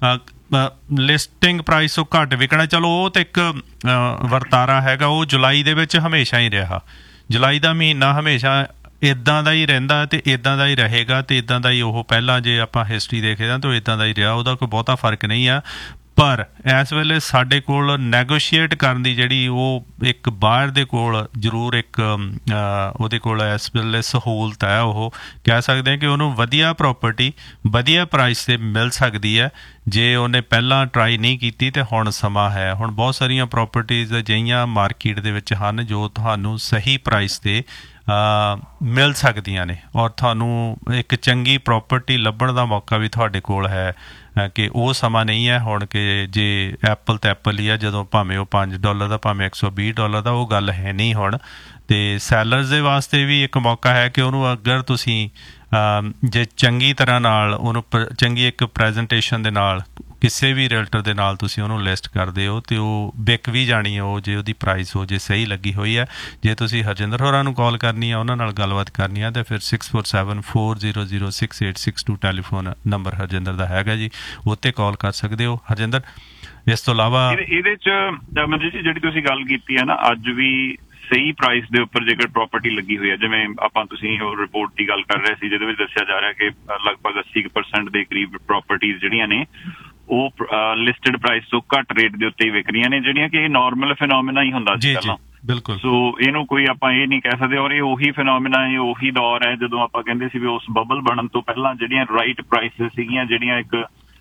ਲਿਸਟਿੰਗ ਪ੍ਰਾਈਸ ਤੋਂ ਘੱਟ ਵਿਕਣਾ, ਚਲੋ ਉਹ ਤਾਂ ਇੱਕ ਵਰਤਾਰਾ ਹੈਗਾ, ਉਹ ਜੁਲਾਈ ਦੇ ਵਿੱਚ ਹਮੇਸ਼ਾ ਹੀ ਰਿਹਾ। ਜੁਲਾਈ ਦਾ ਮਹੀਨਾ ਹਮੇਸ਼ਾ ਇੱਦਾਂ ਦਾ ਹੀ ਰਹਿੰਦਾ ਅਤੇ ਇੱਦਾਂ ਦਾ ਹੀ ਰਹੇਗਾ, ਅਤੇ ਇੱਦਾਂ ਦਾ ਹੀ ਉਹ ਪਹਿਲਾਂ ਜੇ ਆਪਾਂ ਹਿਸਟਰੀ ਦੇਖਦੇ ਹਾਂ ਤਾਂ ਇੱਦਾਂ ਦਾ ਹੀ ਰਿਹਾ, ਉਹਦਾ ਕੋਈ ਬਹੁਤਾ ਫਰਕ ਨਹੀਂ ਆ। ਪਰ ਇਸ ਵੇਲੇ ਸਾਡੇ ਕੋਲ ਨੈਗੋਸ਼ੀਏਟ ਕਰਨ ਦੀ ਜਿਹੜੀ ਉਹ ਇੱਕ ਬਾਹਰ ਦੇ ਕੋਲ ਜ਼ਰੂਰ ਇੱਕ ਉਹਦੇ ਕੋਲ ਇਸ ਵੇਲੇ ਸਹੂਲਤ ਹੈ, ਉਹ ਕਹਿ ਸਕਦੇ ਹਾਂ ਕਿ ਉਹਨੂੰ ਵਧੀਆ ਪ੍ਰੋਪਰਟੀ ਵਧੀਆ ਪ੍ਰਾਈਸ 'ਤੇ ਮਿਲ ਸਕਦੀ ਹੈ ਜੇ ਉਹਨੇ ਪਹਿਲਾਂ ਟਰਾਈ ਨਹੀਂ ਕੀਤੀ। ਅਤੇ ਹੁਣ ਸਮਾਂ ਹੈ, ਹੁਣ ਬਹੁਤ ਸਾਰੀਆਂ ਪ੍ਰੋਪਰਟੀਜ਼ ਅਜਿਹੀਆਂ ਮਾਰਕੀਟ ਦੇ ਵਿੱਚ ਹਨ ਜੋ ਤੁਹਾਨੂੰ ਸਹੀ ਪ੍ਰਾਈਸ 'ਤੇ ਮਿਲ ਸਕਦੀਆਂ ਨੇ, ਔਰ ਤੁਹਾਨੂੰ ਇੱਕ ਚੰਗੀ ਪ੍ਰੋਪਰਟੀ ਲੱਭਣ ਦਾ ਮੌਕਾ ਵੀ ਤੁਹਾਡੇ ਕੋਲ ਹੈ ਕਿ ਉਹ ਸਮਾਂ ਨਹੀਂ ਹੈ ਹੁਣ ਕਿ ਜੇ ਐਪਲ ਤੇ ਐਪਲ ਹੀ ਆ, ਜਦੋਂ ਭਾਵੇਂ ਉਹ ਪੰਜ ਡਾਲਰ ਦਾ ਭਾਵੇਂ ਇੱਕ ਸੌ ਵੀਹ ਡਾਲਰ ਦਾ, ਉਹ ਗੱਲ ਹੈ ਨਹੀਂ ਹੁਣ। ਅਤੇ ਸੈਲਰਸ ਦੇ ਵਾਸਤੇ ਵੀ ਇੱਕ ਮੌਕਾ ਹੈ ਕਿ ਉਹਨੂੰ ਅਗਰ ਤੁਸੀਂ ਜੇ ਚੰਗੀ ਤਰ੍ਹਾਂ ਨਾਲ ਉਹਨੂੰ ਚੰਗੀ ਇੱਕ ਪ੍ਰੈਜੈਂਟੇਸ਼ਨ ਦੇ ਨਾਲ ਕਿਸੇ ਵੀ ਰੀਅਲਟਰ ਦੇ ਨਾਲ ਤੁਸੀਂ ਉਹਨੂੰ ਲਿਸਟ ਕਰਦੇ ਹੋ ਅਤੇ ਉਹ ਵਿਕ ਵੀ ਜਾਣੀ ਹੈ, ਉਹ ਜੇ ਉਹਦੀ ਪ੍ਰਾਈਸ ਉਹ ਜੇ ਸਹੀ ਲੱਗੀ ਹੋਈ ਹੈ। ਜੇ ਤੁਸੀਂ ਹਰਜਿੰਦਰ ਹੋਰਾਂ ਨੂੰ ਕਾਲ ਕਰਨੀ ਆ, ਉਹਨਾਂ ਨਾਲ ਗੱਲਬਾਤ ਕਰਨੀ ਆ, ਤਾਂ ਫਿਰ six four seven four zero zero six eight six to telephone number Harjinder ਦਾ ਹੈਗਾ ਜੀ, ਉੱਤੇ ਕਾਲ ਕਰ ਸਕਦੇ ਹੋ। ਹਰਜਿੰਦਰ, ਇਸ ਤੋਂ ਇਲਾਵਾ ਇਹਦੇ 'ਚ ਮਨਜੀਤ ਜੀ ਜਿਹੜੀ ਤੁਸੀਂ ਗੱਲ ਕੀਤੀ ਹੈ ਨਾ, ਅੱਜ ਵੀ ਸਹੀ ਪ੍ਰਾਈਸ ਦੇ ਉੱਪਰ ਜੇਕਰ ਪ੍ਰਾਪਰਟੀ ਲੱਗੀ ਹੋਈ ਹੈ, ਜਿਵੇਂ ਆਪਾਂ ਤੁਸੀਂ ਉਹ ਰਿਪੋਰਟ ਦੀ ਗੱਲ ਕਰ ਰਹੇ ਸੀ ਜਿਹਦੇ ਵਿੱਚ ਦੱਸਿਆ ਜਾ ਰਿਹਾ ਕਿ ਲਗਭਗ ਅੱਸੀ ਕੁ ਪਰਸੈਂਟ ਦੇ ਕਰੀਬ ਪ੍ਰਾਪਰਟੀਜ਼ ਜਿਹੜੀਆਂ ਨੇ ਉਹ ਲਿਸਟਡ ਪ੍ਰਾਈਸ ਤੋਂ ਘੱਟ ਰੇਟ ਦੇ ਉੱਤੇ ਹੀ ਵਿਕ ਰਹੀਆਂ ਨੇ, ਜਿਹੜੀਆਂ ਕਿ ਇਹ ਨਾਰਮਲ ਫਿਨੋਮੀਨਾ ਹੀ ਹੁੰਦਾ ਸੀ ਪਹਿਲਾਂ। ਬਿਲਕੁਲ। ਸੋ ਇਹਨੂੰ ਕੋਈ ਆਪਾਂ ਇਹ ਨਹੀਂ ਕਹਿ ਸਕਦੇ, ਔਰ ਇਹ ਉਹੀ ਫਿਨੋਮੀਨਾ ਹੈ, ਉਹੀ ਦੌਰ ਹੈ ਜਦੋਂ ਆਪਾਂ ਕਹਿੰਦੇ ਸੀ ਵੀ ਉਸ ਬਬਲ ਬਣਨ ਤੋਂ ਪਹਿਲਾਂ ਜਿਹੜੀਆਂ ਰਾਈਟ ਪ੍ਰਾਈਸਿਸ ਸੀਗੀਆਂ, ਜਿਹੜੀਆਂ ਇੱਕ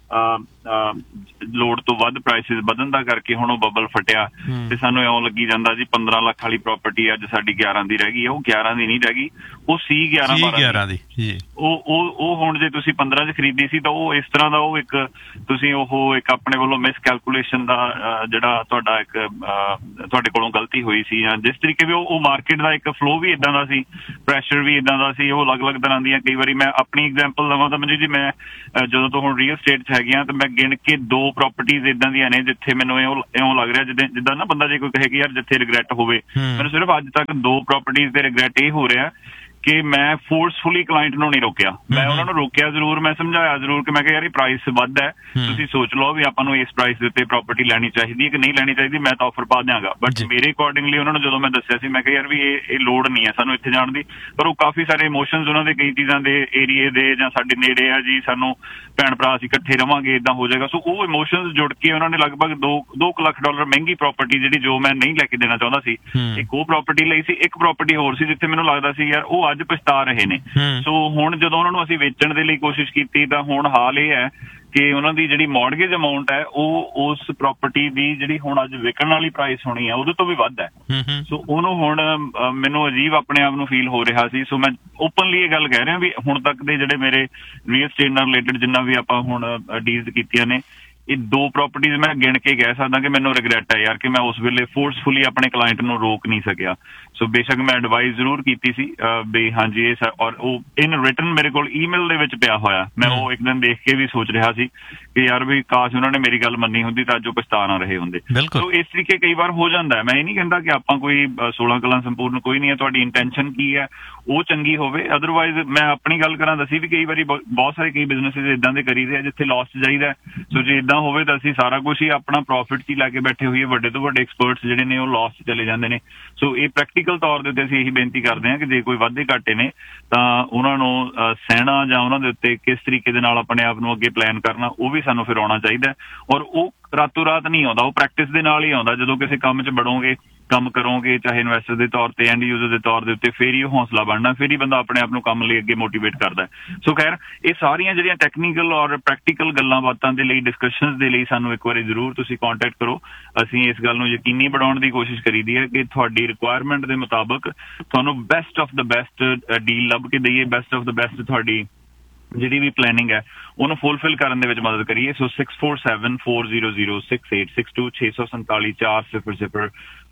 ਲੋੜ ਤੋਂ ਵੱਧ ਪ੍ਰਾਈਸਿਸ ਵਧਣ ਦਾ ਕਰਕੇ ਹੁਣ ਉਹ ਬਬਲ ਫਟਿਆ ਤੇ ਸਾਨੂੰ ਇਉਂ ਲੱਗੀ ਜਾਂਦਾ ਜੀ ਪੰਦਰਾਂ ਲੱਖ ਵਾਲੀ ਪ੍ਰਾਪਰਟੀ ਅੱਜ ਸਾਡੀ ਗਿਆਰਾਂ ਦੀ ਰਹਿ ਗਈ। ਉਹ ਗਿਆਰਾਂ ਦੀ ਨਹੀਂ ਰਹਿ ਗਈ, ਉਹ ਸੀ ਗਿਆਰਾਂ ਬਾਰਾਂ ਦੀ। ਉਹ ਉਹ ਉਹ ਹੁਣ ਜੇ ਤੁਸੀਂ ਪੰਦਰਾਂ 'ਚ ਖਰੀਦੀ ਸੀ ਤਾਂ ਉਹ ਇਸ ਤਰ੍ਹਾਂ ਦਾ ਉਹ ਇੱਕ ਤੁਸੀਂ ਉਹ ਇੱਕ ਆਪਣੇ ਵੱਲੋਂ ਮਿਸ ਕੈਲਕੂਲੇਸ਼ਨ ਦਾ ਜਿਹੜਾ ਤੁਹਾਡਾ ਇੱਕ ਤੁਹਾਡੇ ਕੋਲੋਂ ਗਲਤੀ ਹੋਈ ਸੀ, ਜਾਂ ਜਿਸ ਤਰੀਕੇ ਵੀ ਉਹ ਮਾਰਕੀਟ ਦਾ ਇੱਕ ਫਲੋ ਵੀ ਇੱਦਾਂ ਦਾ ਸੀ, ਪ੍ਰੈਸ਼ਰ ਵੀ ਇੱਦਾਂ ਦਾ ਸੀ, ਉਹ ਅਲੱਗ-ਅਲੱਗ ਤਰ੍ਹਾਂ ਦੀਆਂ। ਕਈ ਵਾਰੀ ਮੈਂ ਆਪਣੀ ਐਗਜ਼ਾਮਪਲ ਲਵਾਂ ਤਾਂ ਮੈਨੂੰ ਜੀ ਮੈਂ ਜਦੋਂ ਤੋਂ ਹੁਣ ਰੀਅਲ ਸਟੇਟ 'ਚ ਹੈਗੀਆਂ ਤਾਂ ਮੈਂ ਗਿਣ ਕੇ ਦੋ ਪ੍ਰੋਪਰਟੀਜ਼ ਇੱਦਾਂ ਦੀਆਂ ਨੇ ਜਿੱਥੇ ਮੈਨੂੰ ਇਉਂ ਇਉਂ ਲੱਗ ਰਿਹਾ ਜਿੱਦਾਂ ਜਿੱਦਾਂ ਨਾ ਬੰਦਾ ਜੇ ਕੋਈ ਕਹੇ ਕਿ ਯਾਰ ਜਿੱਥੇ ਰਿਗਰੈਟ ਹੋਵੇ, ਮੈਨੂੰ ਸਿਰਫ ਅੱਜ ਤੱਕ ਦੋ ਪ੍ਰੋਪਰਟੀਜ਼ ਤੇ ਰਿਗਰੈਟ ਇਹ ਹੋ ਰਿਹਾ ਕਿ ਮੈਂ ਫੋਰਸਫੁਲੀ ਕਲਾਇੰਟ ਨੂੰ ਨਹੀਂ ਰੋਕਿਆ। ਮੈਂ ਉਹਨਾਂ ਨੂੰ ਰੋਕਿਆ ਜ਼ਰੂਰ, ਮੈਂ ਸਮਝਾਇਆ ਜ਼ਰੂਰ ਕਿ ਮੈਂ ਕਿਹਾ ਯਾਰ ਇਹ ਪ੍ਰਾਈਸ ਵੱਧ ਹੈ, ਤੁਸੀਂ ਸੋਚ ਲਓ ਵੀ ਆਪਾਂ ਨੂੰ ਇਸ ਪ੍ਰਾਈਸ ਦੇ ਉੱਤੇ ਪ੍ਰਾਪਰਟੀ ਲੈਣੀ ਚਾਹੀਦੀ ਹੈ ਕਿ ਨਹੀਂ ਲੈਣੀ ਚਾਹੀਦੀ, ਮੈਂ ਤਾਂ ਆਫਰ ਪਾ ਦਿਆਂਗਾ। ਬਟ ਮੇਰੇ ਅਕੋਰਡਿੰਗਲੀ ਉਹਨਾਂ ਨੂੰ ਜਦੋਂ ਮੈਂ ਦੱਸਿਆ ਸੀ, ਮੈਂ ਕਿਹਾ ਯਾਰ ਵੀ ਇਹ ਇਹ ਲੋੜ ਨਹੀਂ ਹੈ ਸਾਨੂੰ ਇੱਥੇ ਜਾਣ ਦੀ, ਪਰ ਉਹ ਕਾਫੀ ਸਾਰੇ ਇਮੋਸ਼ਨਸ ਉਹਨਾਂ ਦੇ ਕਈ ਚੀਜ਼ਾਂ ਦੇ ਏਰੀਏ ਦੇ ਜਾਂ ਸਾਡੇ ਨੇੜੇ ਆ ਜੀ, ਸਾਨੂੰ ਭੈਣ ਭਰਾ ਅਸੀਂ ਇਕੱਠੇ ਰਵਾਂਗੇ, ਇੱਦਾਂ ਹੋ ਜਾਏਗਾ। ਸੋ ਉਹ ਇਮੋਸ਼ਨਸ ਜੁੜ ਕੇ ਉਹਨਾਂ ਨੇ ਲਗਭਗ ਦੋ ਦੋ ਕੁ ਲੱਖ ਡਾਲਰ ਮਹਿੰਗੀ ਪ੍ਰਾਪਰਟੀ ਜਿਹੜੀ ਜੋ ਮੈਂ ਨਹੀਂ ਲੈ ਕੇ ਦੇਣਾ ਚਾਹੁੰਦਾ ਸੀ, ਇੱਕ ਉਹ ਪ੍ਰਾਪਰਟੀ ਲਈ ਸੀ। ਇੱਕ ਪ੍ਰਾਪਰਟੀ ਹੋਰ ਸੀ ਜਿੱਥੇ ਮੈਨੂੰ ਲੱਗਦਾ ਸੀ ਯਾਰ ਉਹ ਅੱਜ ਪਛਤਾ ਰਹੇ ਨੇ। ਸੋ ਹੁਣ ਜਦੋਂ ਉਹਨਾਂ ਨੂੰ ਅਸੀਂ ਵੇਚਣ ਦੇ ਲਈ ਕੋਸ਼ਿਸ਼ ਕੀਤੀ ਤਾਂ ਹੁਣ ਹਾਲ ਇਹ ਹੈ ਕਿ ਉਹਨਾਂ ਦੀ ਜਿਹੜੀ ਮੌਰਗੇਜ ਅਮਾਊਂਟ ਹੈ ਉਹ ਉਸ ਪ੍ਰਾਪਰਟੀ ਦੀ ਜਿਹੜੀ ਹੁਣ ਅੱਜ ਵਿਕਣ ਵਾਲੀ ਪ੍ਰਾਈਸ ਹੋਣੀ ਹੈ ਉਹਦੇ ਤੋਂ ਵੀ ਵੱਧ ਹੈ। ਸੋ ਉਹਨੂੰ ਹੁਣ ਮੈਨੂੰ ਅਜੀਬ ਆਪਣੇ ਆਪ ਨੂੰ ਫੀਲ ਹੋ ਰਿਹਾ ਸੀ। ਸੋ ਮੈਂ ਓਪਨਲੀ ਇਹ ਗੱਲ ਕਹਿ ਰਿਹਾ ਵੀ ਹੁਣ ਤੱਕ ਦੇ ਜਿਹੜੇ ਮੇਰੇ ਰੀਅਲ ਸਟੇਟ ਨਾਲ ਰਿਲੇਟਡ ਜਿੰਨਾ ਵੀ ਆਪਾਂ ਹੁਣ ਡੀਲਸ ਕੀਤੀਆਂ ਨੇ, ਇਹ ਦੋ ਪ੍ਰੋਪਰਟੀਜ਼ ਮੈਂ ਗਿਣ ਕੇ ਕਹਿ ਸਕਦਾ ਕਿ ਮੈਨੂੰ ਰਿਗਰੈਟ ਹੈ ਯਾਰ ਕਿ ਮੈਂ ਉਸ ਵੇਲੇ ਫੋਰਸਫੁਲੀ ਆਪਣੇ ਕਲਾਇੰਟ ਨੂੰ ਰੋਕ ਨਹੀਂ ਸਕਿਆ। ਸੋ ਬੇਸ਼ੱਕ ਮੈਂ ਐਡਵਾਈਸ ਜ਼ਰੂਰ ਕੀਤੀ ਸੀ ਵੀ ਹਾਂਜੀ ਇਹ ਸਰ, ਔਰ ਉਹ ਇਨ ਰਿਟਨ ਮੇਰੇ ਕੋਲ ਈਮੇਲ ਦੇ ਵਿੱਚ ਪਿਆ ਹੋਇਆ। ਮੈਂ ਉਹ ਇੱਕ ਦਿਨ ਦੇਖ ਕੇ ਵੀ ਸੋਚ ਰਿਹਾ ਸੀ ਕਿ ਯਾਰ ਵੀ ਕਾਸ਼ ਉਹਨਾਂ ਨੇ ਮੇਰੀ ਗੱਲ ਮੰਨੀ ਹੁੰਦੀ ਤਾਂ ਅੱਜ ਉਹ ਪਛਤਾ ਨਾ ਰਹੇ ਹੁੰਦੇ। ਸੋ ਇਸ ਤਰੀਕੇ ਕਈ ਵਾਰ ਹੋ ਜਾਂਦਾ ਹੈ। ਮੈਂ ਇਹ ਨਹੀਂ ਕਹਿੰਦਾ ਕਿ ਆਪਾਂ ਕੋਈ ਸੋਲਾਂ ਕਲਾਂ ਸੰਪੂਰਨ ਕੋਈ ਨਹੀਂ ਹੈ, ਤੁਹਾਡੀ ਇੰਟੈਂਸ਼ਨ ਕੀ ਹੈ ਉਹ ਚੰਗੀ ਹੋਵੇ। ਅਦਰਵਾਈਜ਼ ਮੈਂ ਆਪਣੀ ਗੱਲ ਕਰਾਂ ਦੱਸੀ ਵੀ ਕਈ ਵਾਰੀ ਬਹੁਤ ਸਾਰੇ ਕਈ ਬਿਜ਼ਨਸਿਸ ਇੱਦਾਂ ਦੇ ਕਰੀਦੇ ਆ ਜਿੱਥੇ ਲਾਸ 'ਚ ਜਾਈਦਾ। ਸੋ ਜੇ ਇੱਦਾਂ ਹੋਵੇ ਤਾਂ ਅਸੀਂ ਸਾਰਾ ਕੁਛ ਹੀ ਆਪਣਾ ਪ੍ਰੋਫਿਟ 'ਚ ਹੀ ਲੈ ਕੇ ਬੈਠੇ ਹੋਈਏ, ਵੱਡੇ ਤੋਂ ਵੱਡੇ ਐਕਸਪਰਟਸ ਜਿਹੜੇ ਨੇ ਉਹ ਲਾਸ 'ਚ ਚਲੇ ਜਾਂਦੇ ਨੇ। ਸੋ ਇਹ ਪ੍ਰੈਕਟੀਕਲ ਤੌਰ ਦੇ ਉੱਤੇ ਅਸੀਂ ਇਹੀ ਬੇਨਤੀ ਕਰਦੇ ਹਾਂ ਕਿ ਜੇ ਕੋਈ ਵਾਧੇ ਘਾਟੇ ਨੇ ਤਾਂ ਉਹਨਾਂ ਨੂੰ ਸਹਿਣਾ ਜਾਂ ਉਹਨਾਂ ਦੇ ਉੱਤੇ ਕਿਸ ਤਰੀਕੇ ਦੇ ਨਾਲ ਆਪਣੇ ਆਪ ਨੂੰ ਅੱਗੇ ਪਲਾਨ ਕਰਨਾ ਉਹ ਵੀ ਸਾਨੂੰ ਫਿਰ ਆਉਣਾ ਚਾਹੀਦਾ। ਔਰ ਉਹ ਰਾਤੋਂ ਰਾਤ ਨਹੀਂ ਆਉਂਦਾ, ਉਹ ਪ੍ਰੈਕਟਿਸ ਦੇ ਨਾਲ ਹੀ ਆਉਂਦਾ। ਜਦੋਂ ਕਿਸੇ ਕੰਮ 'ਚ ਵੜੋਗੇ, ਕੰਮ ਕਰੋਗੇ, ਚਾਹੇ ਇਨਵੈਸਟਰ ਦੇ ਤੌਰ ਤੇ ਐਂਡ ਯੂਜ਼ਰ ਦੇ ਤੌਰ ਦੇ ਉੱਤੇ, ਫਿਰ ਹੀ ਉਹ ਹੌਸਲਾ ਬਣਨਾ, ਫਿਰ ਹੀ ਬੰਦਾ ਆਪਣੇ ਆਪ ਨੂੰ ਕੰਮ ਲਈ ਅੱਗੇ ਮੋਟੀਵੇਟ ਕਰਦਾ। ਸੋ ਖੈਰ ਇਹ ਸਾਰੀਆਂ ਜਿਹੜੀਆਂ ਟੈਕਨੀਕਲ ਔਰ ਪ੍ਰੈਕਟੀਕਲ ਗੱਲਾਂ ਬਾਤਾਂ ਦੇ ਲਈ, ਡਿਸਕਸ਼ਨਸ ਦੇ ਲਈ ਸਾਨੂੰ ਇੱਕ ਵਾਰੀ ਜ਼ਰੂਰ ਤੁਸੀਂ ਕੰਟੈਕਟ ਕਰੋ। ਅਸੀਂ ਇਸ ਗੱਲ ਨੂੰ ਯਕੀਨੀ ਬਣਾਉਣ ਦੀ ਕੋਸ਼ਿਸ਼ ਕਰੀਦੀ ਹੈ ਕਿ ਤੁਹਾਡੀ ਰਿਕੁਆਇਰਮੈਂਟ ਦੇ ਮੁਤਾਬਕ ਤੁਹਾਨੂੰ best of the best deal ਲੱਭ ਕੇ ਦਈਏ, ਬੈਸਟ ਆਫ ਦਾ ਬੈਸਟ ਤੁਹਾਡੀ ਜਿਹੜੀ ਵੀ ਪਲੈਨਿੰਗ ਹੈ ਉਹਨੂੰ ਫੁਲਫਿਲ ਕਰਨ ਦੇ ਵਿੱਚ ਮਦਦ ਕਰੀਏ। ਸੋ six four seven four zero zero six eight six to ਛੇ ਸੌ ਸੰਤਾਲੀ ਚਾਰ ਸਿਫਰ ਸਿਫਰ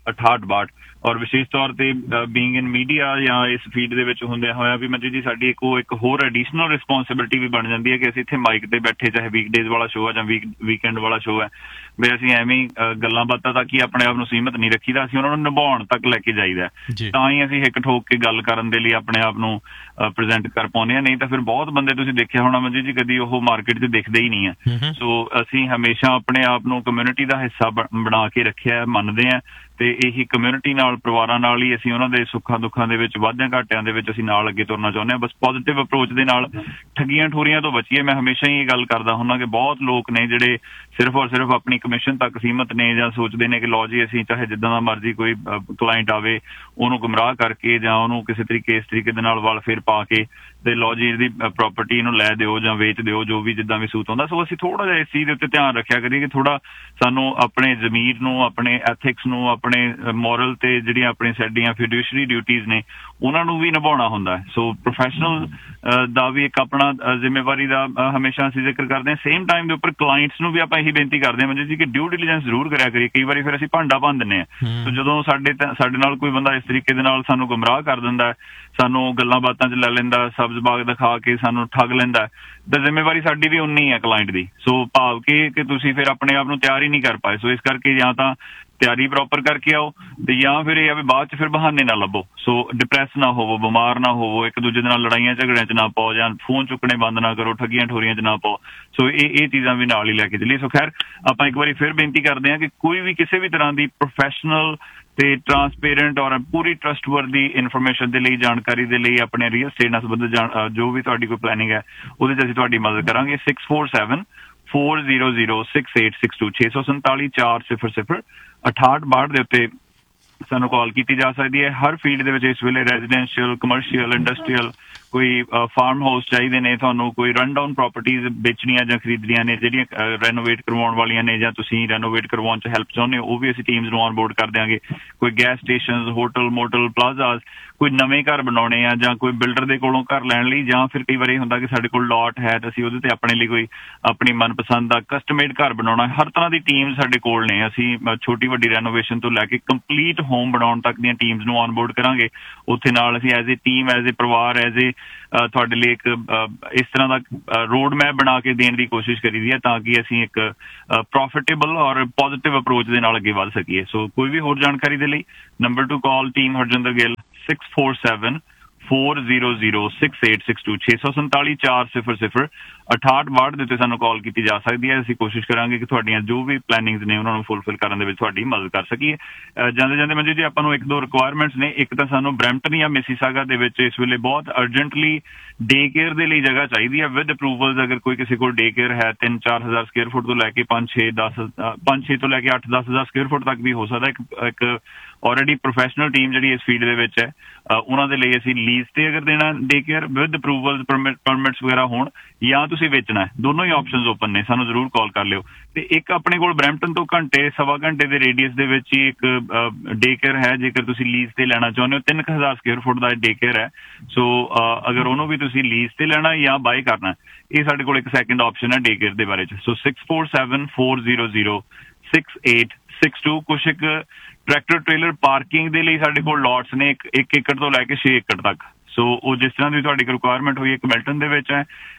ਅਠਾਹਠ ਬਾਹਠ। ਔਰ ਵਿਸ਼ੇਸ਼ ਤੌਰ ਤੇ ਬੀਇੰਗ ਇਨ ਮੀਡੀਆ ਜਾਂ ਇਸ ਫੀਲਡ ਦੇ ਵਿੱਚ ਹੁੰਦਿਆਂ ਹੋਇਆ ਵੀ ਮੰਜੂ ਜੀ ਸਾਡੀ ਇੱਕ ਉਹ ਇੱਕ ਹੋਰ ਐਡੀਸ਼ਨਲ ਰਿਸਪੌਂਸਿਬਿਲਿਟੀ ਵੀ ਬਣ ਜਾਂਦੀ ਹੈ ਕਿ ਅਸੀਂ ਇੱਥੇ ਮਾਈਕ ਤੇ ਬੈਠੇ, ਚਾਹੇ ਵੀਕਡੇਜ਼ ਵਾਲਾ ਸ਼ੋਅ ਹੈ ਜਾਂ ਵੀਕ ਵੀਕਐਂਡ ਵਾਲਾ ਸ਼ੋਅ ਹੈ, ਵੀ ਅਸੀਂ ਐਵੇਂ ਗੱਲਾਂ ਬਾਤਾਂ ਤੱਕ ਹੀ ਆਪਣੇ ਆਪ ਨੂੰ ਸੀਮਿਤ ਨਹੀਂ ਰੱਖੀਦਾ, ਅਸੀਂ ਉਹਨਾਂ ਨੂੰ ਨਿਭਾਉਣ ਤੱਕ ਲੈ ਕੇ ਜਾਈਦਾ। ਤਾਂ ਹੀ ਅਸੀਂ ਹਿੱਕ ਠੋਕ ਕੇ ਗੱਲ ਕਰਨ ਦੇ ਲਈ ਆਪਣੇ ਆਪ ਨੂੰ ਪ੍ਰੈਜ਼ੈਂਟ ਕਰ ਪਾਉਂਦੇ ਹਾਂ। ਨਹੀਂ ਤਾਂ ਫਿਰ ਬਹੁਤ ਬੰਦੇ ਤੁਸੀਂ ਦੇਖਿਆ ਹੋਣਾ ਮੰਜੂ ਜੀ ਕਦੀ ਉਹ ਮਾਰਕੀਟ 'ਚ ਦਿਖਦੇ ਹੀ ਨਹੀਂ ਹੈ। ਸੋ ਅਸੀਂ ਹਮੇਸ਼ਾ ਆਪਣੇ ਆਪ ਨੂੰ ਕਮਿਊਨਿਟੀ ਦਾ ਹਿੱਸਾ ਬਣਾ ਕੇ ਰੱਖਿਆ, ਮੰਨਦੇ ਹਾਂ, ਤੇ ਇਹੀ ਕਮਿਊਨਿਟੀ ਨਾਲ, ਪਰਿਵਾਰਾਂ ਨਾਲ ਹੀ ਅਸੀਂ ਉਹਨਾਂ ਦੇ ਸੁੱਖਾਂ ਦੁੱਖਾਂ ਦੇ ਵਿੱਚ, ਵਾਧਿਆਂ ਘਾਟਿਆਂ ਦੇ ਵਿੱਚ ਅਸੀਂ ਨਾਲ ਅੱਗੇ ਤੁਰਨਾ ਚਾਹੁੰਦੇ ਹਾਂ। ਬਸ ਪੋਜ਼ੀਟਿਵ ਅਪਰੋਚ ਦੇ ਨਾਲ ਠੱਗੀਆਂ ਠੋਰੀਆਂ ਤੋਂ ਬਚੀਏ। ਮੈਂ ਹਮੇਸ਼ਾ ਹੀ ਇਹ ਗੱਲ ਕਰਦਾ ਹੁੰਦਾ ਕਿ ਬਹੁਤ ਲੋਕ ਨੇ ਜਿਹੜੇ ਸਿਰਫ ਔਰ ਸਿਰਫ ਆਪਣੀ ਕਮਿਸ਼ਨ ਤੱਕ ਸੀਮਤ ਨੇ ਜਾਂ ਸੋਚਦੇ ਨੇ ਕਿ ਲਓ ਜੀ ਅਸੀਂ ਚਾਹੇ ਜਿੱਦਾਂ ਦਾ ਮਰਜ਼ੀ ਕੋਈ ਕਲਾਇੰਟ ਆਵੇ ਉਹਨੂੰ ਗੁੰਮਰਾਹ ਕਰਕੇ ਜਾਂ ਉਹਨੂੰ ਕਿਸੇ ਤਰੀਕੇ ਇਸ ਤਰੀਕੇ ਦੇ ਨਾਲ ਵਲ ਫੇਰ ਪਾ ਕੇ ਤੇ ਲਓ ਜੀ ਇਹਦੀ ਪ੍ਰੋਪਰਟੀ ਨੂੰ ਲੈ ਦਿਓ ਜਾਂ ਵੇਚ ਦਿਓ, ਜੋ ਵੀ ਜਿੱਦਾਂ ਵੀ ਸੂਤ ਆਉਂਦਾ। ਸੋ ਅਸੀਂ ਥੋੜ੍ਹਾ ਜਿਹਾ ਇਸ ਚੀਜ਼ ਦੇ ਉੱਤੇ ਧਿਆਨ ਰੱਖਿਆ ਕਰੀਏ ਕਿ ਥੋੜ੍ਹਾ ਸਾਨੂੰ ਆਪਣੇ ਜ਼ਮੀਰ ਨੂੰ, ਆਪਣੇ ਐਥਿਕਸ ਨੂੰ, ਆਪਣੇ ਮੋਰਲ ਤੇ ਜਿਹੜੀਆਂ ਆਪਣੀ ਸਾਡੀਆਂ ਫਿਡਿਊਸ਼ਰੀ ਡਿਊਟੀਜ਼ ਨੇ ਉਹਨਾਂ ਨੂੰ ਵੀ ਨਿਭਾਉਣਾ ਹੁੰਦਾ ਹੈ। ਸੋ ਪ੍ਰੋਫੈਸ਼ਨਲ ਦਾ ਵੀ ਇੱਕ ਆਪਣਾ ਜ਼ਿੰਮੇਵਾਰੀ ਦਾ ਹਮੇਸ਼ਾ ਅਸੀਂ ਜ਼ਿਕਰ ਕਰਦੇ ਹਾਂ। ਸੇਮ ਟਾਈਮ ਦੇ ਉੱਪਰ ਕਲਾਇੰਟਸ ਨੂੰ ਵੀ ਆਪਾਂ ਇਹੀ ਬੇਨਤੀ ਕਰਦੇ ਹਾਂ ਮੰਜੂ ਜੀ ਕਿ ਡਿਊ ਡਿਲੀਜੈਂਸ ਜ਼ਰੂਰ ਕਰਿਆ ਕਰੀਏ। ਕਈ ਵਾਰੀ ਫਿਰ ਅਸੀਂ ਭਾਂਡਾ ਭੰਨ ਦਿੰਦੇ ਹਾਂ। ਸੋ ਜਦੋਂ ਸਾਡੇ ਸਾਡੇ ਨਾਲ ਕੋਈ ਬੰਦਾ ਇਸ ਤਰੀਕੇ ਦੇ ਨਾਲ ਸਾਨੂੰ ਗੁੰਮਰਾਹ ਕਰ ਦਿੰਦਾ, ਸਾਨੂੰ ਗੱਲਾਂ ਬਾਤਾਂ 'ਚ ਲੈ ਲੈਂਦਾ, ਸਬਜ਼ ਬਾਗ ਦਿਖਾ ਕੇ ਸਾਨੂੰ ਠੱਗ ਲੈਂਦਾ, ਤਾਂ ਜ਼ਿੰਮੇਵਾਰੀ ਸਾਡੀ ਵੀ ਉਨੀ ਹੈ ਕਲਾਇੰਟ ਦੀ। ਸੋ ਭਾਵ ਕਿ ਕਿ ਤੁਸੀਂ ਫਿਰ ਆਪਣੇ ਆਪ ਨੂੰ ਤਿਆਰ ਹੀ ਨਹੀਂ ਕਰ ਪਾਏ। ਸੋ ਇਸ ਕਰਕੇ ਜਾਂ ਤਾਂ ਤਿਆਰੀ ਪ੍ਰੋਪਰ ਕਰਕੇ ਆਓ ਤੇ ਜਾਂ ਫਿਰ ਇਹ ਆ ਵੀ ਬਾਅਦ 'ਚ ਫਿਰ ਬਹਾਨੇ ਨਾ ਲੱਭੋ। ਸੋ ਡਿਪਰੈਸ ਨਾ ਹੋਵੋ, ਬਿਮਾਰ ਨਾ ਹੋਵੋ, ਇੱਕ ਦੂਜੇ ਦੇ ਨਾਲ ਲੜਾਈਆਂ ਝਗੜਿਆਂ 'ਚ ਨਾ ਪਾਓ ਜਾਂ ਫੋਨ ਚੁੱਕਣੇ ਬੰਦ ਨਾ ਕਰੋ, ਠੱਗੀਆਂ ਠੋਰੀਆਂ 'ਚ ਨਾ ਪਾਓ। ਸੋ ਇਹ ਇਹ ਚੀਜ਼ਾਂ ਵੀ ਨਾਲ ਹੀ ਲੈ ਕੇ ਚੱਲੀਏ। ਸੋ ਖੈਰ ਆਪਾਂ ਇੱਕ ਵਾਰੀ ਫਿਰ ਬੇਨਤੀ ਕਰਦੇ ਹਾਂ ਕਿ ਕੋਈ ਵੀ ਕਿਸੇ ਵੀ ਤਰ੍ਹਾਂ ਦੀ ਪ੍ਰੋਫੈਸ਼ਨਲ ਤੇ ਟਰਾਂਸਪੇਰੈਂਟ ਔਰ ਪੂਰੀ ਟਰਸਟਵਰਦੀ ਇਨਫੋਰਮੇਸ਼ਨ ਦੇ ਲਈ, ਜਾਣਕਾਰੀ ਦੇ ਲਈ, ਆਪਣੇ ਰੀਅਲ ਸਟੇਟ ਨਾਲ ਸੰਬੰਧਿਤ ਜੋ ਵੀ ਤੁਹਾਡੀ ਕੋਈ ਪਲੈਨਿੰਗ ਹੈ ਉਹਦੇ 'ਚ ਅਸੀਂ ਤੁਹਾਡੀ ਮਦਦ ਕਰਾਂਗੇ। Six four seven four zero zero six eight six to ਛੇ ਸੌ ਸੰਤਾਲੀ ਚਾਰ ਸਿਫਰ ਸਿਫਰ ਅਠਾਹਠ ਬਾਹਠ ਦੇ ਉੱਤੇ ਸਾਨੂੰ ਕਾਲ ਕੀਤੀ ਜਾ ਸਕਦੀ ਹੈ। ਹਰ ਫੀਲਡ ਦੇ ਵਿੱਚ ਇਸ ਵੇਲੇ ਰੈਜ਼ੀਡੈਂਸ਼ੀਅਲ, ਕਮਰਸ਼ੀਅਲ, ਇੰਡਸਟਰੀਅਲ, ਕੋਈ ਫਾਰਮ ਹਾਊਸ ਚਾਹੀਦੇ ਨੇ ਤੁਹਾਨੂੰ, ਕੋਈ ਰਨ ਡਾਊਨ ਪ੍ਰਾਪਰਟੀਜ਼ ਵੇਚਣੀਆਂ ਜਾਂ ਖਰੀਦਣੀਆਂ ਨੇ ਜਿਹੜੀਆਂ ਰੈਨੋਵੇਟ ਕਰਵਾਉਣ ਵਾਲੀਆਂ ਨੇ ਜਾਂ ਤੁਸੀਂ ਰੈਨੋਵੇਟ ਕਰਵਾਉਣ 'ਚ ਹੈਲਪ ਚਾਹੁੰਦੇ ਹੋ, ਉਹ ਵੀ ਅਸੀਂ ਟੀਮਸ ਨੂੰ ਔਨ ਬੋਰਡ ਕਰ ਦਿਆਂਗੇ। ਕੋਈ ਗੈਸ ਸਟੇਸ਼ਨਸ, ਹੋਟਲ, ਮੋਟਲ, ਪਲਾਜ਼ਾਸ, ਕੋਈ ਨਵੇਂ ਘਰ ਬਣਾਉਣੇ ਆ ਜਾਂ ਕੋਈ ਬਿਲਡਰ ਦੇ ਕੋਲੋਂ ਘਰ ਲੈਣ ਲਈ, ਜਾਂ ਫਿਰ ਕਈ ਵਾਰ ਇਹ ਹੁੰਦਾ ਕਿ ਸਾਡੇ ਕੋਲ ਲਾਟ ਹੈ ਤਾਂ ਅਸੀਂ ਉਹਦੇ ਤੇ ਆਪਣੇ ਲਈ ਕੋਈ ਆਪਣੀ ਮਨਪਸੰਦ ਦਾ ਕਸਟਮੇਡ ਘਰ ਬਣਾਉਣਾ। ਹਰ ਤਰ੍ਹਾਂ ਦੀ ਟੀਮ ਸਾਡੇ ਕੋਲ ਨੇ। ਅਸੀਂ ਛੋਟੀ ਵੱਡੀ ਰੈਨੋਵੇਸ਼ਨ ਤੋਂ ਲੈ ਕੇ ਕੰਪਲੀਟ ਹੋਮ ਬਣਾਉਣ ਤੱਕ ਦੀਆਂ ਟੀਮਸ ਨੂੰ ਔਨ ਬੋਰਡ ਕਰਾਂਗੇ। ਉੱਥੇ ਨਾਲ ਅਸੀਂ as a team, as a ਪਰਿਵਾਰ, ਐਜ਼ ਏ ਤੁਹਾਡੇ ਲਈ ਇੱਕ ਇਸ ਤਰ੍ਹਾਂ ਦਾ ਰੋਡ ਮੈਪ ਬਣਾ ਕੇ ਦੇਣ ਦੀ ਕੋਸ਼ਿਸ਼ ਕਰੀਦੀ ਹੈ ਤਾਂ ਕਿ ਅਸੀਂ ਇੱਕ ਪ੍ਰੋਫਿਟੇਬਲ ਔਰ ਪੋਜ਼ੀਟਿਵ ਅਪਰੋਚ ਦੇ ਨਾਲ ਅੱਗੇ ਵੱਧ ਸਕੀਏ। ਸੋ ਕੋਈ ਵੀ ਹੋਰ ਜਾਣਕਾਰੀ ਦੇ ਲਈ number two call team Harjinder Gill six four seven four zero zero six eight six to ਛੇ ਸੌ ਸੰਤਾਲੀ ਚਾਰ ਸਿਫਰ ਸਿਫਰ ਅਠਾਹਠ ਬਾਹਠ ਦੇ ਉੱਤੇ ਸਾਨੂੰ ਕਾਲ ਕੀਤੀ ਜਾ ਸਕਦੀ ਹੈ। ਅਸੀਂ ਕੋਸ਼ਿਸ਼ ਕਰਾਂਗੇ ਕਿ ਤੁਹਾਡੀਆਂ ਜੋ ਵੀ ਪਲੈਨਿੰਗਸ ਨੇ ਉਹਨਾਂ ਨੂੰ ਫੁਲਫਿਲ ਕਰਨ ਦੇ ਵਿੱਚ ਤੁਹਾਡੀ ਮਦਦ ਕਰ ਸਕੀਏ। ਜਾਂਦੇ ਜਾਂਦੇ ਮੰਜੂ ਜੀ ਆਪਾਂ ਨੂੰ ਇੱਕ ਦੋ ਰਿਕੁਆਇਰਮੈਂਟਸ ਨੇ। ਇੱਕ ਤਾਂ ਸਾਨੂੰ ਬਰੈਂਪਟਨ ਜਾਂ ਮਿਸੀਸਾਗਾ ਦੇ ਵਿੱਚ ਇਸ ਵੇਲੇ ਬਹੁਤ ਅਰਜੈਂਟਲੀ ਡੇ ਕੇਅਰ ਦੇ ਲਈ ਜਗ੍ਹਾ ਚਾਹੀਦੀ ਹੈ ਵਿਦ ਅਪਰੂਵਲਸ। ਅਗਰ ਕੋਈ ਕਿਸੇ ਕੋਲ ਡੇ ਕੇਅਰ ਹੈ ਤਿੰਨ ਚਾਰ ਹਜ਼ਾਰ ਸਕੁਅਰ ਫੁੱਟ ਤੋਂ ਲੈ ਕੇ ਪੰਜ ਛੇ ਦਸ ਪੰਜ ਛੇ ਤੋਂ ਲੈ ਕੇ ਅੱਠ ਦਸ ਹਜ਼ਾਰ ਸਕੁਅਰ ਫੁੱਟ ਤੱਕ ਵੀ ਹੋ ਸਕਦਾ। ਇੱਕ ਇੱਕ ਆਲਰੇਡੀ ਪ੍ਰੋਫੈਸ਼ਨਲ ਟੀਮ ਜਿਹੜੀ ਇਸ ਫੀਲਡ ਦੇ ਵਿੱਚ ਹੈ ਉਹਨਾਂ ਦੇ ਲਈ ਅਸੀਂ ਲੀਜ਼ ਤੇ ਅਗਰ ਦੇਣਾ day care with approvals, permits ਵਗੈਰਾ ਹੋਣ, ਜਾਂ ਤੁਸੀਂ ਵੇਚਣਾ ਹੈ, ਦੋਨੋਂ ਹੀ ਆਪਸ਼ਨਸ ਓਪਨ ਨੇ। ਸਾਨੂੰ ਜ਼ਰੂਰ ਕਾਲ ਕਰ ਲਿਓ। ਤੇ ਇੱਕ ਆਪਣੇ ਕੋਲ ਬਰੈਂਪਟਨ ਤੋਂ ਘੰਟੇ ਸਵਾ ਘੰਟੇ ਦੇ ਰੇਡੀਅਸ ਦੇ ਵਿੱਚ ਹੀ ਇੱਕ ਡੇ ਕੇਅਰ ਹੈ। ਜੇਕਰ ਤੁਸੀਂ ਲੀਜ਼ ਤੇ ਲੈਣਾ ਚਾਹੁੰਦੇ ਹੋ, ਤਿੰਨ ਕੁ ਹਜ਼ਾਰ ਸਕੁਅਰ ਫੁੱਟ ਦਾ ਡੇ ਕੇਅਰ ਹੈ। ਸੋ ਅਗਰ ਉਹਨੂੰ ਵੀ ਤੁਸੀਂ ਲੀਜ਼ ਤੇ ਲੈਣਾ ਜਾਂ ਬਾਏ ਕਰਨਾ, ਇਹ ਸਾਡੇ ਕੋਲ ਇੱਕ ਸੈਕਿੰਡ ਆਪਸ਼ਨ ਹੈ ਡੇ ਕੇਅਰ ਦੇ ਬਾਰੇ 'ਚ। ਸੋ six four seven four zero zero six eight six to. ਕੁਛ ਇੱਕ ਟਰੈਕਟਰ ਟ੍ਰੇਲਰ ਪਾਰਕਿੰਗ ਦੇ ਲਈ ਸਾਡੇ ਕੋਲ ਲੋਟਸ ਨੇ ਇੱਕ ਇੱਕ ਏਕੜ ਤੋਂ ਲੈ ਕੇ ਛੇ ਏਕੜ ਤੱਕ। ਸੋ ਉਹ ਜਿਸ ਤਰ੍ਹਾਂ ਦੀ ਤੁਹਾਡੀ ਰਿਕੁਆਇਰਮੈਂਟ ਹੋਈ, ਇੱਕ ਮਿਲਟਨ ਦੇ ਵਿੱਚ ਹੈ,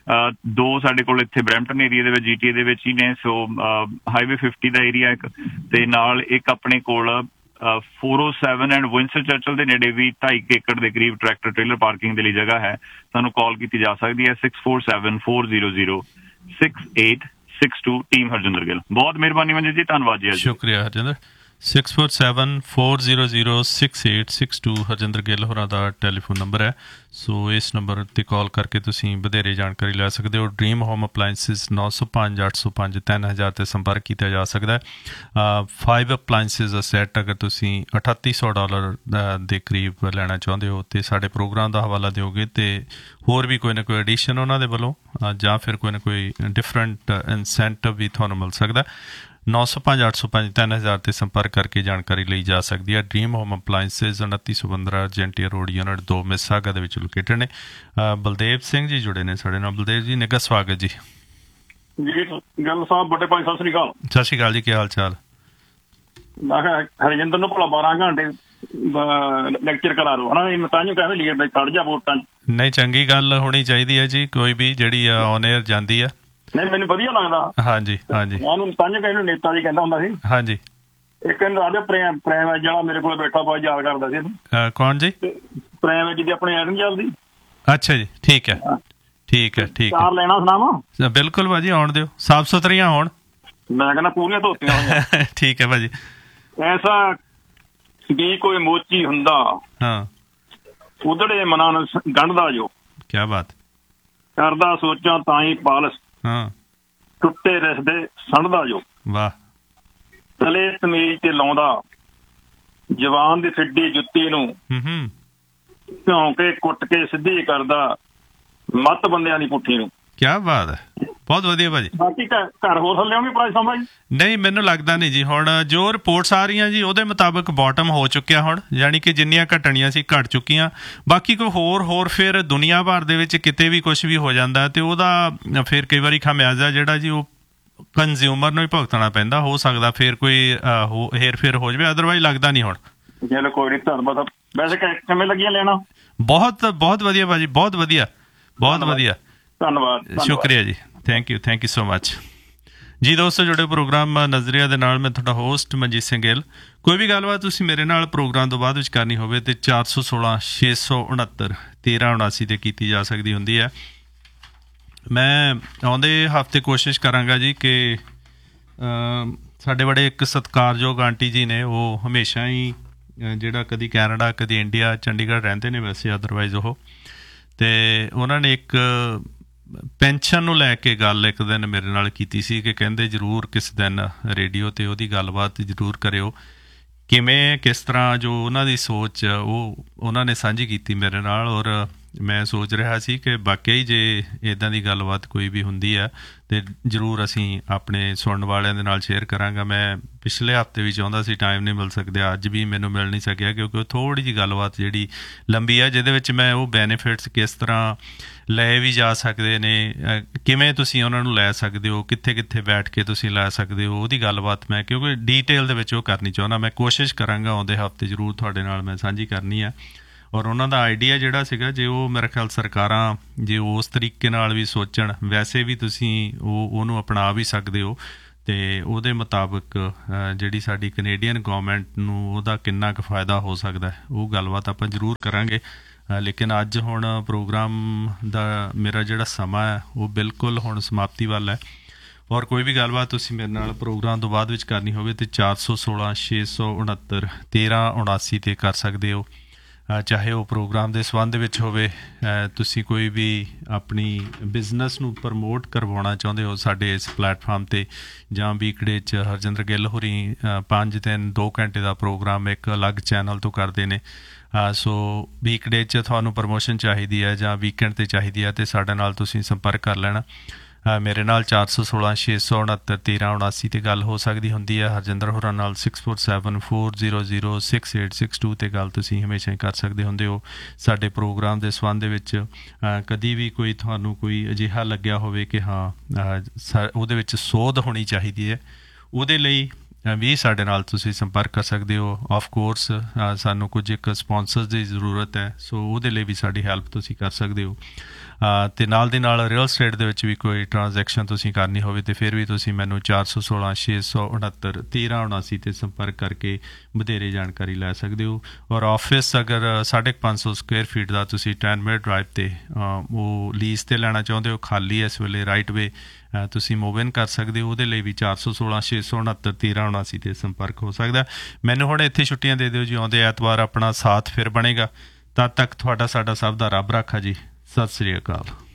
ਦੋ ਸਾਡੇ ਕੋਲ ਇੱਥੇ ਬਰੈਂਪਟਨ ਏਰੀਆ ਦੇ ਵਿੱਚ, ਜੀ ਟੀ ਏ ਦੇ ਵਿੱਚ ਹੀ ਨੇ। ਸੋ ਹਾਈਵੇ ਫਿਫਟੀ ਦਾ ਏਰੀਆ ਇੱਕ, ਤੇ ਨਾਲ ਇੱਕ ਆਪਣੇ ਕੋਲ four O seven and Winston ਚਰਚਲ ਦੇ ਨੇੜੇ ਵੀ ਢਾਈ ਏਕੜ ਦੇ ਕਰੀਬ ਟਰੈਕਟਰ ਟ੍ਰੇਲਰ ਪਾਰਕਿੰਗ ਦੇ ਲਈ ਜਗ੍ਹਾ ਹੈ। ਸਾਨੂੰ ਕਾਲ ਕੀਤੀ ਜਾ ਸਕਦੀ ਹੈ six four seven four zero zero six eight six to. Team Harjinder Gill, ਬਹੁਤ ਮਿਹਰਬਾਨੀ ਮੰਜੂ ਜੀ, ਧੰਨਵਾਦ ਜੀ। ਸ਼ੁਕਰੀਆ Harjinder. Six four seven four zero zero six eight six to Harjinder Gill ਹੋਰਾਂ ਦਾ ਟੈਲੀਫੋਨ ਨੰਬਰ ਹੈ। ਸੋ ਇਸ ਨੰਬਰ 'ਤੇ ਕਾਲ ਕਰਕੇ ਤੁਸੀਂ ਵਧੇਰੇ ਜਾਣਕਾਰੀ ਲੈ ਸਕਦੇ ਹੋ। ਡਰੀਮ ਹੋਮ ਅਪਲਾਇੰਸਿਸ ਨੌ ਸੌ ਪੰਜ ਅੱਠ ਸੌ ਪੰਜ ਤਿੰਨ ਹਜ਼ਾਰ 'ਤੇ ਸੰਪਰਕ ਕੀਤਾ ਜਾ ਸਕਦਾ ਹੈ। ਫਾਈਵ ਅਪਲਾਇੰਸਿਸ ਦਾ ਸੈੱਟ ਅਗਰ ਤੁਸੀਂ ਅਠੱਤੀ ਸੌ ਡਾਲਰ ਦੇ ਕਰੀਬ ਲੈਣਾ ਚਾਹੁੰਦੇ ਹੋ ਅਤੇ ਸਾਡੇ ਪ੍ਰੋਗਰਾਮ ਦਾ ਹਵਾਲਾ ਦਿਓਗੇ ਅਤੇ ਹੋਰ ਵੀ ਕੋਈ ਨਾ ਕੋਈ ਐਡੀਸ਼ਨ ਉਹਨਾਂ ਦੇ ਵੱਲੋਂ ਜਾਂ ਫਿਰ ਕੋਈ ਨਾ ਕੋਈ ਡਿਫਰੈਂਟ ਇਨਸੈਂਟਿਵ ਵੀ ਤੁਹਾਨੂੰ ਮਿਲ ਸਕਦਾ। ਨੌ ਸੌ ਪੰਜ ਅੱਠ ਸੌ ਪੰਜ ਤਿੰਨ ਹਜ਼ਾਰ 'ਤੇ ਸੰਪਰਕ ਕਰਕੇ ਜਾਣਕਾਰੀ ਲਈ ਜਾ ਸਕਦੀ ਹੈ। ਡਰੀਮ ਹੋਮ ਅਪਲਾਇੰਸਿਸ ਉਨੱਤੀ ਸੌ ਪੰਦਰਾਂ ਅਰਜੈਂਟੀਆ ਰੋਡ ਯੂਨਿਟ ਦੋ ਮਿਸੀਸਾਗਾ ਦੇ ਵਿੱਚ ਲੋਕੇਟਡ ਨੇ। ਬਲਦੇਵ ਸਿੰਘ ਜੀ ਜੁੜੇ ਨੇ ਸਾਡੇ ਨਾਲ। ਬਲਦੇਵ ਜੀ ਨਿੱਘਾ ਸਵਾਗਤ ਜੀ। ਜੀ ਗੱਲ ਸਾਹਿਬ, ਵੱਡੇ ਭਾਈ ਸਤਿ ਸ੍ਰੀ ਅਕਾਲ। ਸਤਿ ਸ਼੍ਰੀ ਅਕਾਲ ਜੀ, ਕੀ ਹਾਲ ਚਾਲ? ਮੈਂ ਕਿਹਾ ਹਰਜਿੰਦਰ ਨੂੰ ਭਲਾ ਬਾਰਾਂ ਘੰਟੇ ਲੈਕਚਰ ਕਰਾ ਲਓ ਹਨਾ, ਇਹ ਤਾਂ ਕਹਿੰਦੇ ਲੀਡਰ ਖੜ ਜਾ ਵੋਟਾਂ 'ਚ। ਨਹੀਂ, ਚੰਗੀ ਗੱਲ ਹੋਣੀ ਚਾਹੀਦੀ ਹੈ ਜੀ, ਕੋਈ ਵੀ ਜਿਹੜੀ ਔਨ ਏਅਰ ਜਾਂਦੀ ਆ। ਨਹੀਂ ਮੈਨੂੰ ਵਧੀਆ ਲੱਗਦਾ। ਹਾਂਜੀ ਹਾਂਜੀ, ਉਹਨੂੰ ਤਾਂ ਕਹਿੰਦੇ ਨੇਤਾ ਜੀ ਕਹਿੰਦਾ ਹੁੰਦਾ ਸੀ। ਹਾਂਜੀ, ਇੱਕ ਕਹਿੰਦਾ ਰਾਜਾ ਪ੍ਰੇਮ ਪ੍ਰੇਮ ਜਿਹੜਾ ਮੇਰੇ ਕੋਲ ਬੈਠਾ ਬਹੁਤ ਯਾਦ ਕਰਦਾ ਸੀ ਇਹਨੂੰ। ਕੌਣ ਜੀ? ਪ੍ਰੇਮ ਜੀ ਦੀ ਆਪਣੀ ਐਡਨ ਚੱਲਦੀ। ਅੱਛਾ ਜੀ, ਠੀਕ ਹੈ ਠੀਕ ਹੈ ਠੀਕ ਹੈ। ਚਾਰ ਲੈਣਾ ਸੁਣਾਵਾਂ? ਬਿਲਕੁਲ ਭਾਜੀ, ਆਉਣ ਦਿਓ, ਸਾਫ਼ ਸੁਥਰੀਆਂ ਹੋਣ। ਮੈਂ ਕਹਿੰਦਾ ਪੂਰੀਆਂ ਧੋਤੀਆਂ ਹੋਈਆਂ। ਠੀਕ ਹੈ ਭਾਜੀ। ਐਸਾ ਵੀ ਕੋਈ ਮੋਚੀ ਹੁੰਦਾ ਹਾਂ ਉਧੜੇ ਮਨਾਂ ਨੂੰ ਗੰਢਦਾ ਜੋ। ਕਿਆ ਬਾਤ। ਕਰਦਾ ਸੋਚਾਂ ਤਾਂ ਹੀ ਪਾਲਸ ਹਾਂ ਟੁੱਟੇ ਰਿਸਦੇ ਸੰਢਦਾ ਜੋ। ਵਾਹ। ਤਲੇ ਤਮੀਜ਼ ਤੇ ਲਾਉਂਦਾ ਜਵਾਨ ਦੀ ਫਿੱਡੀ ਜੁੱਤੀ ਨੂੰ ਭਿਉਂ ਕੇ ਕੁੱਟ ਕੇ ਸਿੱਧੀ ਕਰਦਾ ਮੱਤ ਬੰਦਿਆਂ ਦੀ ਪੁੱਠੀ ਨੂੰ। ਕਿਆ ਬਾਤ ਹੈ, ਬਹੁਤ ਵਧੀਆ ਭਾਜੀ। ਬਾਕੀ ਘਰ ਹੋਰ ਥੱਲੇ ਪ੍ਰਾਈਸ ਸਮਝ ਨਹੀਂ, ਮੈਨੂੰ ਲੱਗਦਾ ਨਹੀਂ ਜੀ। ਹੁਣ ਜੋ ਰਿਪੋਰਟਸ ਆ ਰਹੀਆਂ ਜੀ ਉਹਦੇ ਮੁਤਾਬਕ ਬਾਟਮ ਹੋ ਚੁੱਕਿਆ ਹੁਣ, ਯਾਨੀ ਕਿ ਜਿੰਨੀਆਂ ਘਟਣੀਆਂ ਸੀ ਘਟ ਚੁੱਕੀਆਂ। ਬਾਕੀ ਕੋਈ ਹੋਰ ਹੋਰ ਫਿਰ ਦੁਨੀਆ ਭਰ ਦੇ ਵਿੱਚ ਕਿਤੇ ਵੀ ਕੁਝ ਵੀ ਹੋ ਜਾਂਦਾ ਤੇ ਉਹਦਾ ਫਿਰ ਕਈ ਵਾਰੀ ਖਾਮਿਆਜ਼ਾ ਜਿਹੜਾ ਜੀ ਉਹ ਕੰਜ਼ਿਊਮਰ ਨੂੰ ਹੀ ਭੁਗਤਣਾ ਪੈਂਦਾ। ਹੋ ਸਕਦਾ ਫਿਰ ਕੋਈ ਹੇਰ ਫੇਰ ਹੋ ਜਾਵੇ, ਅਦਰਵਾਈਜ਼ ਲੱਗਦਾ ਨਹੀਂ ਹੁਣ। ਚਲੋ ਕੋਈ ਨਹੀਂ, ਧੰਨਵਾਦ। ਵੈਸੇ ਕਿਵੇਂ ਲੱਗੀਆਂ ਲੈਣਾ? ਬਹੁਤ ਬਹੁਤ ਵਧੀਆ ਭਾਜੀ, ਬਹੁਤ ਵਧੀਆ ਬਹੁਤ ਵਧੀਆ। ਧੰਨਵਾਦ, ਸ਼ੁਕਰੀਆ ਜੀ, thank you thank you so much ਜੀ। ਦੋਸਤੋ, ਜੁੜੇ ਪ੍ਰੋਗਰਾਮ ਨਜ਼ਰੀਆ ਦੇ ਨਾਲ ਮੈਂ ਤੁਹਾਡਾ ਹੋਸਟ ਮਨਜੀਤ ਸਿੰਘ ਗਿੱਲ। ਕੋਈ ਵੀ ਗੱਲਬਾਤ ਤੁਸੀਂ ਮੇਰੇ ਨਾਲ ਪ੍ਰੋਗਰਾਮ ਤੋਂ ਬਾਅਦ ਵਿੱਚ ਕਰਨੀ ਹੋਵੇ ਤੇ ਚਾਰ ਸੌ ਸੋਲਾਂ ਛੇ ਸੌ ਉਣਹੱਤਰ ਤੇਰਾਂ ਉਣਾਸੀ 'ਤੇ ਕੀਤੀ ਜਾ ਸਕਦੀ ਹੁੰਦੀ ਹੈ। ਮੈਂ ਆਉਂਦੇ ਹਫ਼ਤੇ ਕੋਸ਼ਿਸ਼ ਕਰਾਂਗਾ ਜੀ ਕਿ ਸਾਡੇ ਬੜੇ ਇੱਕ ਸਤਿਕਾਰਯੋਗ ਆਂਟੀ ਜੀ ਨੇ, ਉਹ ਹਮੇਸ਼ਾ ਹੀ ਜਿਹੜਾ ਕਦੀ ਕੈਨੇਡਾ ਕਦੀ ਇੰਡੀਆ ਚੰਡੀਗੜ੍ਹ ਰਹਿੰਦੇ ਨੇ ਵੈਸੇ, ਅਦਰਵਾਈਜ਼ ਉਹ, ਅਤੇ ਉਹਨਾਂ ਨੇ ਇੱਕ ਪੈਨਸ਼ਨ ਨੂੰ ਲੈ ਕੇ ਗੱਲ ਇੱਕ ਦਿਨ ਮੇਰੇ ਨਾਲ ਕੀਤੀ ਸੀ ਕਿ ਕਹਿੰਦੇ ਜ਼ਰੂਰ ਕਿਸ ਦਿਨ ਰੇਡੀਓ 'ਤੇ ਉਹਦੀ ਗੱਲਬਾਤ ਜ਼ਰੂਰ ਕਰਿਓ। ਕਿਵੇਂ ਕਿਸ ਤਰ੍ਹਾਂ ਜੋ ਉਹਨਾਂ ਦੀ ਸੋਚ ਉਹ ਉਹਨਾਂ ਨੇ ਸਾਂਝੀ ਕੀਤੀ ਮੇਰੇ ਨਾਲ, ਔਰ ਮੈਂ ਸੋਚ ਰਿਹਾ ਸੀ ਕਿ ਵਾਕਈ ਜੇ ਇੱਦਾਂ ਦੀ ਗੱਲਬਾਤ ਕੋਈ ਵੀ ਹੁੰਦੀ ਹੈ ਅਤੇ ਜ਼ਰੂਰ ਅਸੀਂ ਆਪਣੇ ਸੁਣਨ ਵਾਲਿਆਂ ਦੇ ਨਾਲ ਸ਼ੇਅਰ ਕਰਾਂਗਾ। ਮੈਂ ਪਿਛਲੇ ਹਫ਼ਤੇ ਵੀ ਚਾਹੁੰਦਾ ਸੀ, ਟਾਈਮ ਨਹੀਂ ਮਿਲ ਸਕਦਾ, ਅੱਜ ਵੀ ਮੈਨੂੰ ਮਿਲ ਨਹੀਂ ਸਕਿਆ ਕਿਉਂਕਿ ਉਹ ਥੋੜ੍ਹੀ ਜਿਹੀ ਗੱਲਬਾਤ ਜਿਹੜੀ ਲੰਬੀ ਹੈ, ਜਿਹਦੇ ਵਿੱਚ ਮੈਂ ਉਹ ਬੈਨੀਫਿਟਸ ਕਿਸ ਤਰ੍ਹਾਂ ਲਏ ਵੀ ਜਾ ਸਕਦੇ ਨੇ, ਕਿਵੇਂ ਤੁਸੀਂ ਉਹਨਾਂ ਨੂੰ ਲੈ ਸਕਦੇ ਹੋ, ਕਿੱਥੇ ਕਿੱਥੇ ਬੈਠ ਕੇ ਤੁਸੀਂ ਲੈ ਸਕਦੇ ਹੋ, ਉਹਦੀ ਗੱਲਬਾਤ ਮੈਂ ਕਿਉਂਕਿ ਡੀਟੇਲ ਦੇ ਵਿੱਚ ਉਹ ਕਰਨੀ ਚਾਹੁੰਦਾ। ਮੈਂ ਕੋਸ਼ਿਸ਼ ਕਰਾਂਗਾ ਆਉਂਦੇ ਹਫ਼ਤੇ ਜ਼ਰੂਰ ਤੁਹਾਡੇ ਨਾਲ ਮੈਂ ਸਾਂਝੀ ਕਰਨੀ ਹੈ। ਔਰ ਉਹਨਾਂ ਦਾ ਆਈਡੀਆ ਜਿਹੜਾ ਸੀਗਾ, ਜੇ ਉਹ ਮੇਰੇ ਖਿਆਲ ਸਰਕਾਰਾਂ ਜੇ ਉਸ ਤਰੀਕੇ ਨਾਲ ਵੀ ਸੋਚਣ, ਵੈਸੇ ਵੀ ਤੁਸੀਂ ਉਹ ਉਹਨੂੰ ਅਪਣਾ ਵੀ ਸਕਦੇ ਹੋ ਅਤੇ ਉਹਦੇ ਮੁਤਾਬਕ ਜਿਹੜੀ ਸਾਡੀ ਕੈਨੇਡੀਅਨ ਗੌਰਮੈਂਟ ਨੂੰ ਉਹਦਾ ਕਿੰਨਾ ਕੁ ਫਾਇਦਾ ਹੋ ਸਕਦਾ, ਉਹ ਗੱਲਬਾਤ ਆਪਾਂ ਜ਼ਰੂਰ ਕਰਾਂਗੇ। ਲੇਕਿਨ ਅੱਜ ਹੁਣ ਪ੍ਰੋਗਰਾਮ ਦਾ ਮੇਰਾ ਜਿਹੜਾ ਸਮਾਂ ਹੈ ਉਹ ਬਿਲਕੁਲ ਹੁਣ ਸਮਾਪਤੀ ਵੱਲ ਹੈ। ਔਰ ਕੋਈ ਵੀ ਗੱਲਬਾਤ ਤੁਸੀਂ ਮੇਰੇ ਨਾਲ ਪ੍ਰੋਗਰਾਮ ਤੋਂ ਬਾਅਦ ਵਿੱਚ ਕਰਨੀ ਹੋਵੇ ਤਾਂ ਚਾਰ ਸੌ ਸੋਲਾਂ ਛੇ ਸੌ ਉਣਹੱਤਰ ਤੇਰਾਂ ਉਣਾਸੀ 'ਤੇ ਕਰ ਸਕਦੇ ਹੋ, ਚਾਹੇ ਉਹ ਪ੍ਰੋਗਰਾਮ ਦੇ ਸੰਬੰਧ ਵਿੱਚ ਹੋਵੇ, ਤੁਸੀਂ ਕੋਈ ਵੀ ਆਪਣੀ ਬਿਜ਼ਨਸ ਨੂੰ ਪ੍ਰਮੋਟ ਕਰਵਾਉਣਾ ਚਾਹੁੰਦੇ ਹੋ ਸਾਡੇ ਇਸ ਪਲੈਟਫਾਰਮ 'ਤੇ, ਜਾਂ ਵੀਕਡੇ 'ਚ ਹਰਜਿੰਦਰ ਗਿੱਲ ਹੋਰੀ ਪੰਜ ਦਿਨ ਦੋ ਘੰਟੇ ਦਾ ਪ੍ਰੋਗਰਾਮ ਇੱਕ ਅਲੱਗ ਚੈਨਲ ਤੋਂ ਕਰਦੇ ਨੇ। ਸੋ ਵੀਕਡੇ 'ਚ ਤੁਹਾਨੂੰ ਪ੍ਰਮੋਸ਼ਨ ਚਾਹੀਦੀ ਹੈ ਜਾਂ ਵੀਕਐਂਡ 'ਤੇ ਚਾਹੀਦੀ ਹੈ, ਅਤੇ ਸਾਡੇ ਨਾਲ ਤੁਸੀਂ ਸੰਪਰਕ ਕਰ ਲੈਣਾ। ਮੇਰੇ ਨਾਲ ਚਾਰ ਸੌ ਸੋਲਾਂ ਛੇ ਸੌ ਉਣਹੱਤਰ ਤੇਰਾਂ ਉਣਾਸੀ 'ਤੇ ਗੱਲ ਹੋ ਸਕਦੀ ਹੁੰਦੀ ਹੈ। ਹਰਜਿੰਦਰ ਹੋਰਾਂ ਨਾਲ six four seven four zero zero six eight six to 'ਤੇ ਗੱਲ ਤੁਸੀਂ ਹਮੇਸ਼ਾ ਹੀ ਕਰ ਸਕਦੇ ਹੁੰਦੇ ਹੋ। ਸਾਡੇ ਪ੍ਰੋਗਰਾਮ ਦੇ ਸੰਬੰਧ ਦੇ ਵਿੱਚ ਕਦੀ ਵੀ ਕੋਈ ਤੁਹਾਨੂੰ ਕੋਈ ਅਜਿਹਾ ਲੱਗਿਆ ਹੋਵੇ ਕਿ ਹਾਂ ਉਹਦੇ ਵਿੱਚ ਸੋਧ ਹੋਣੀ ਚਾਹੀਦੀ ਹੈ, ਉਹਦੇ ਲਈ ਵੀ ਸਾਡੇ ਨਾਲ ਤੁਸੀਂ ਸੰਪਰਕ ਕਰ ਸਕਦੇ ਹੋ। ਆਫ ਕੋਰਸ ਸਾਨੂੰ ਕੁਝ ਇੱਕ ਸਪੋਂਸਰਸ ਦੀ ਜ਼ਰੂਰਤ ਹੈ, ਸੋ ਉਹਦੇ ਲਈ ਵੀ ਸਾਡੀ ਹੈਲਪ ਤੁਸੀਂ ਕਰ ਸਕਦੇ ਹੋ। ਅਤੇ ਨਾਲ ਦੀ ਨਾਲ ਰੀਅਲ ਸਟੇਟ ਦੇ ਵਿੱਚ ਵੀ ਕੋਈ ਟ੍ਰਾਂਜੈਕਸ਼ਨ ਤੁਸੀਂ ਕਰਨੀ ਹੋਵੇ ਤਾਂ ਫਿਰ ਵੀ ਤੁਸੀਂ ਮੈਨੂੰ ਚਾਰ ਸੌ ਸੋਲਾਂ ਛੇ ਸੌ ਉਣਹੱਤਰ ਤੇਰਾਂ ਉਣਾਸੀ 'ਤੇ ਸੰਪਰਕ ਕਰਕੇ ਵਧੇਰੇ ਜਾਣਕਾਰੀ ਲੈ ਸਕਦੇ ਹੋ। ਔਰ ਆਫਿਸ ਅਗਰ ਸਾਢੇ ਪੰਜ ਸੌ ਸਕੁਅਰ ਫੀਟ ਦਾ ਤੁਸੀਂ ਟੈਨ ਮਿੰਟ ਡਰਾਈਵ 'ਤੇ ਉਹ ਲੀਜ਼ 'ਤੇ ਲੈਣਾ ਚਾਹੁੰਦੇ ਹੋ, ਖਾਲੀ ਇਸ ਵੇਲੇ ਰਾਈਟ ਵੇ, ਤੁਸੀਂ ਮੂਵ ਇਨ ਕਰ ਸਕਦੇ ਹੋ। ਉਹਦੇ ਲਈ ਵੀ ਚਾਰ ਸੌ ਸੋਲਾਂ ਛੇ ਸੌ ਉਣਹੱਤਰ ਤੇਰਾਂ ਉਣਾਸੀ 'ਤੇ ਸੰਪਰਕ ਹੋ ਸਕਦਾ। ਮੈਨੂੰ ਹੁਣ ਇੱਥੇ ਛੁੱਟੀਆਂ ਦੇ ਦਿਓ ਜੀ, ਆਉਂਦੇ ਐਤਵਾਰ ਆਪਣਾ ਸਾਥ ਫਿਰ ਬਣੇਗਾ। ਤਦ ਤੱਕ ਤੁਹਾਡਾ ਸਾਡਾ ਸਭ ਦਾ ਰੱਬ ਰਾਖਾ ਜੀ। ਸਤਿ ਸ੍ਰੀ ਅਕਾਲ।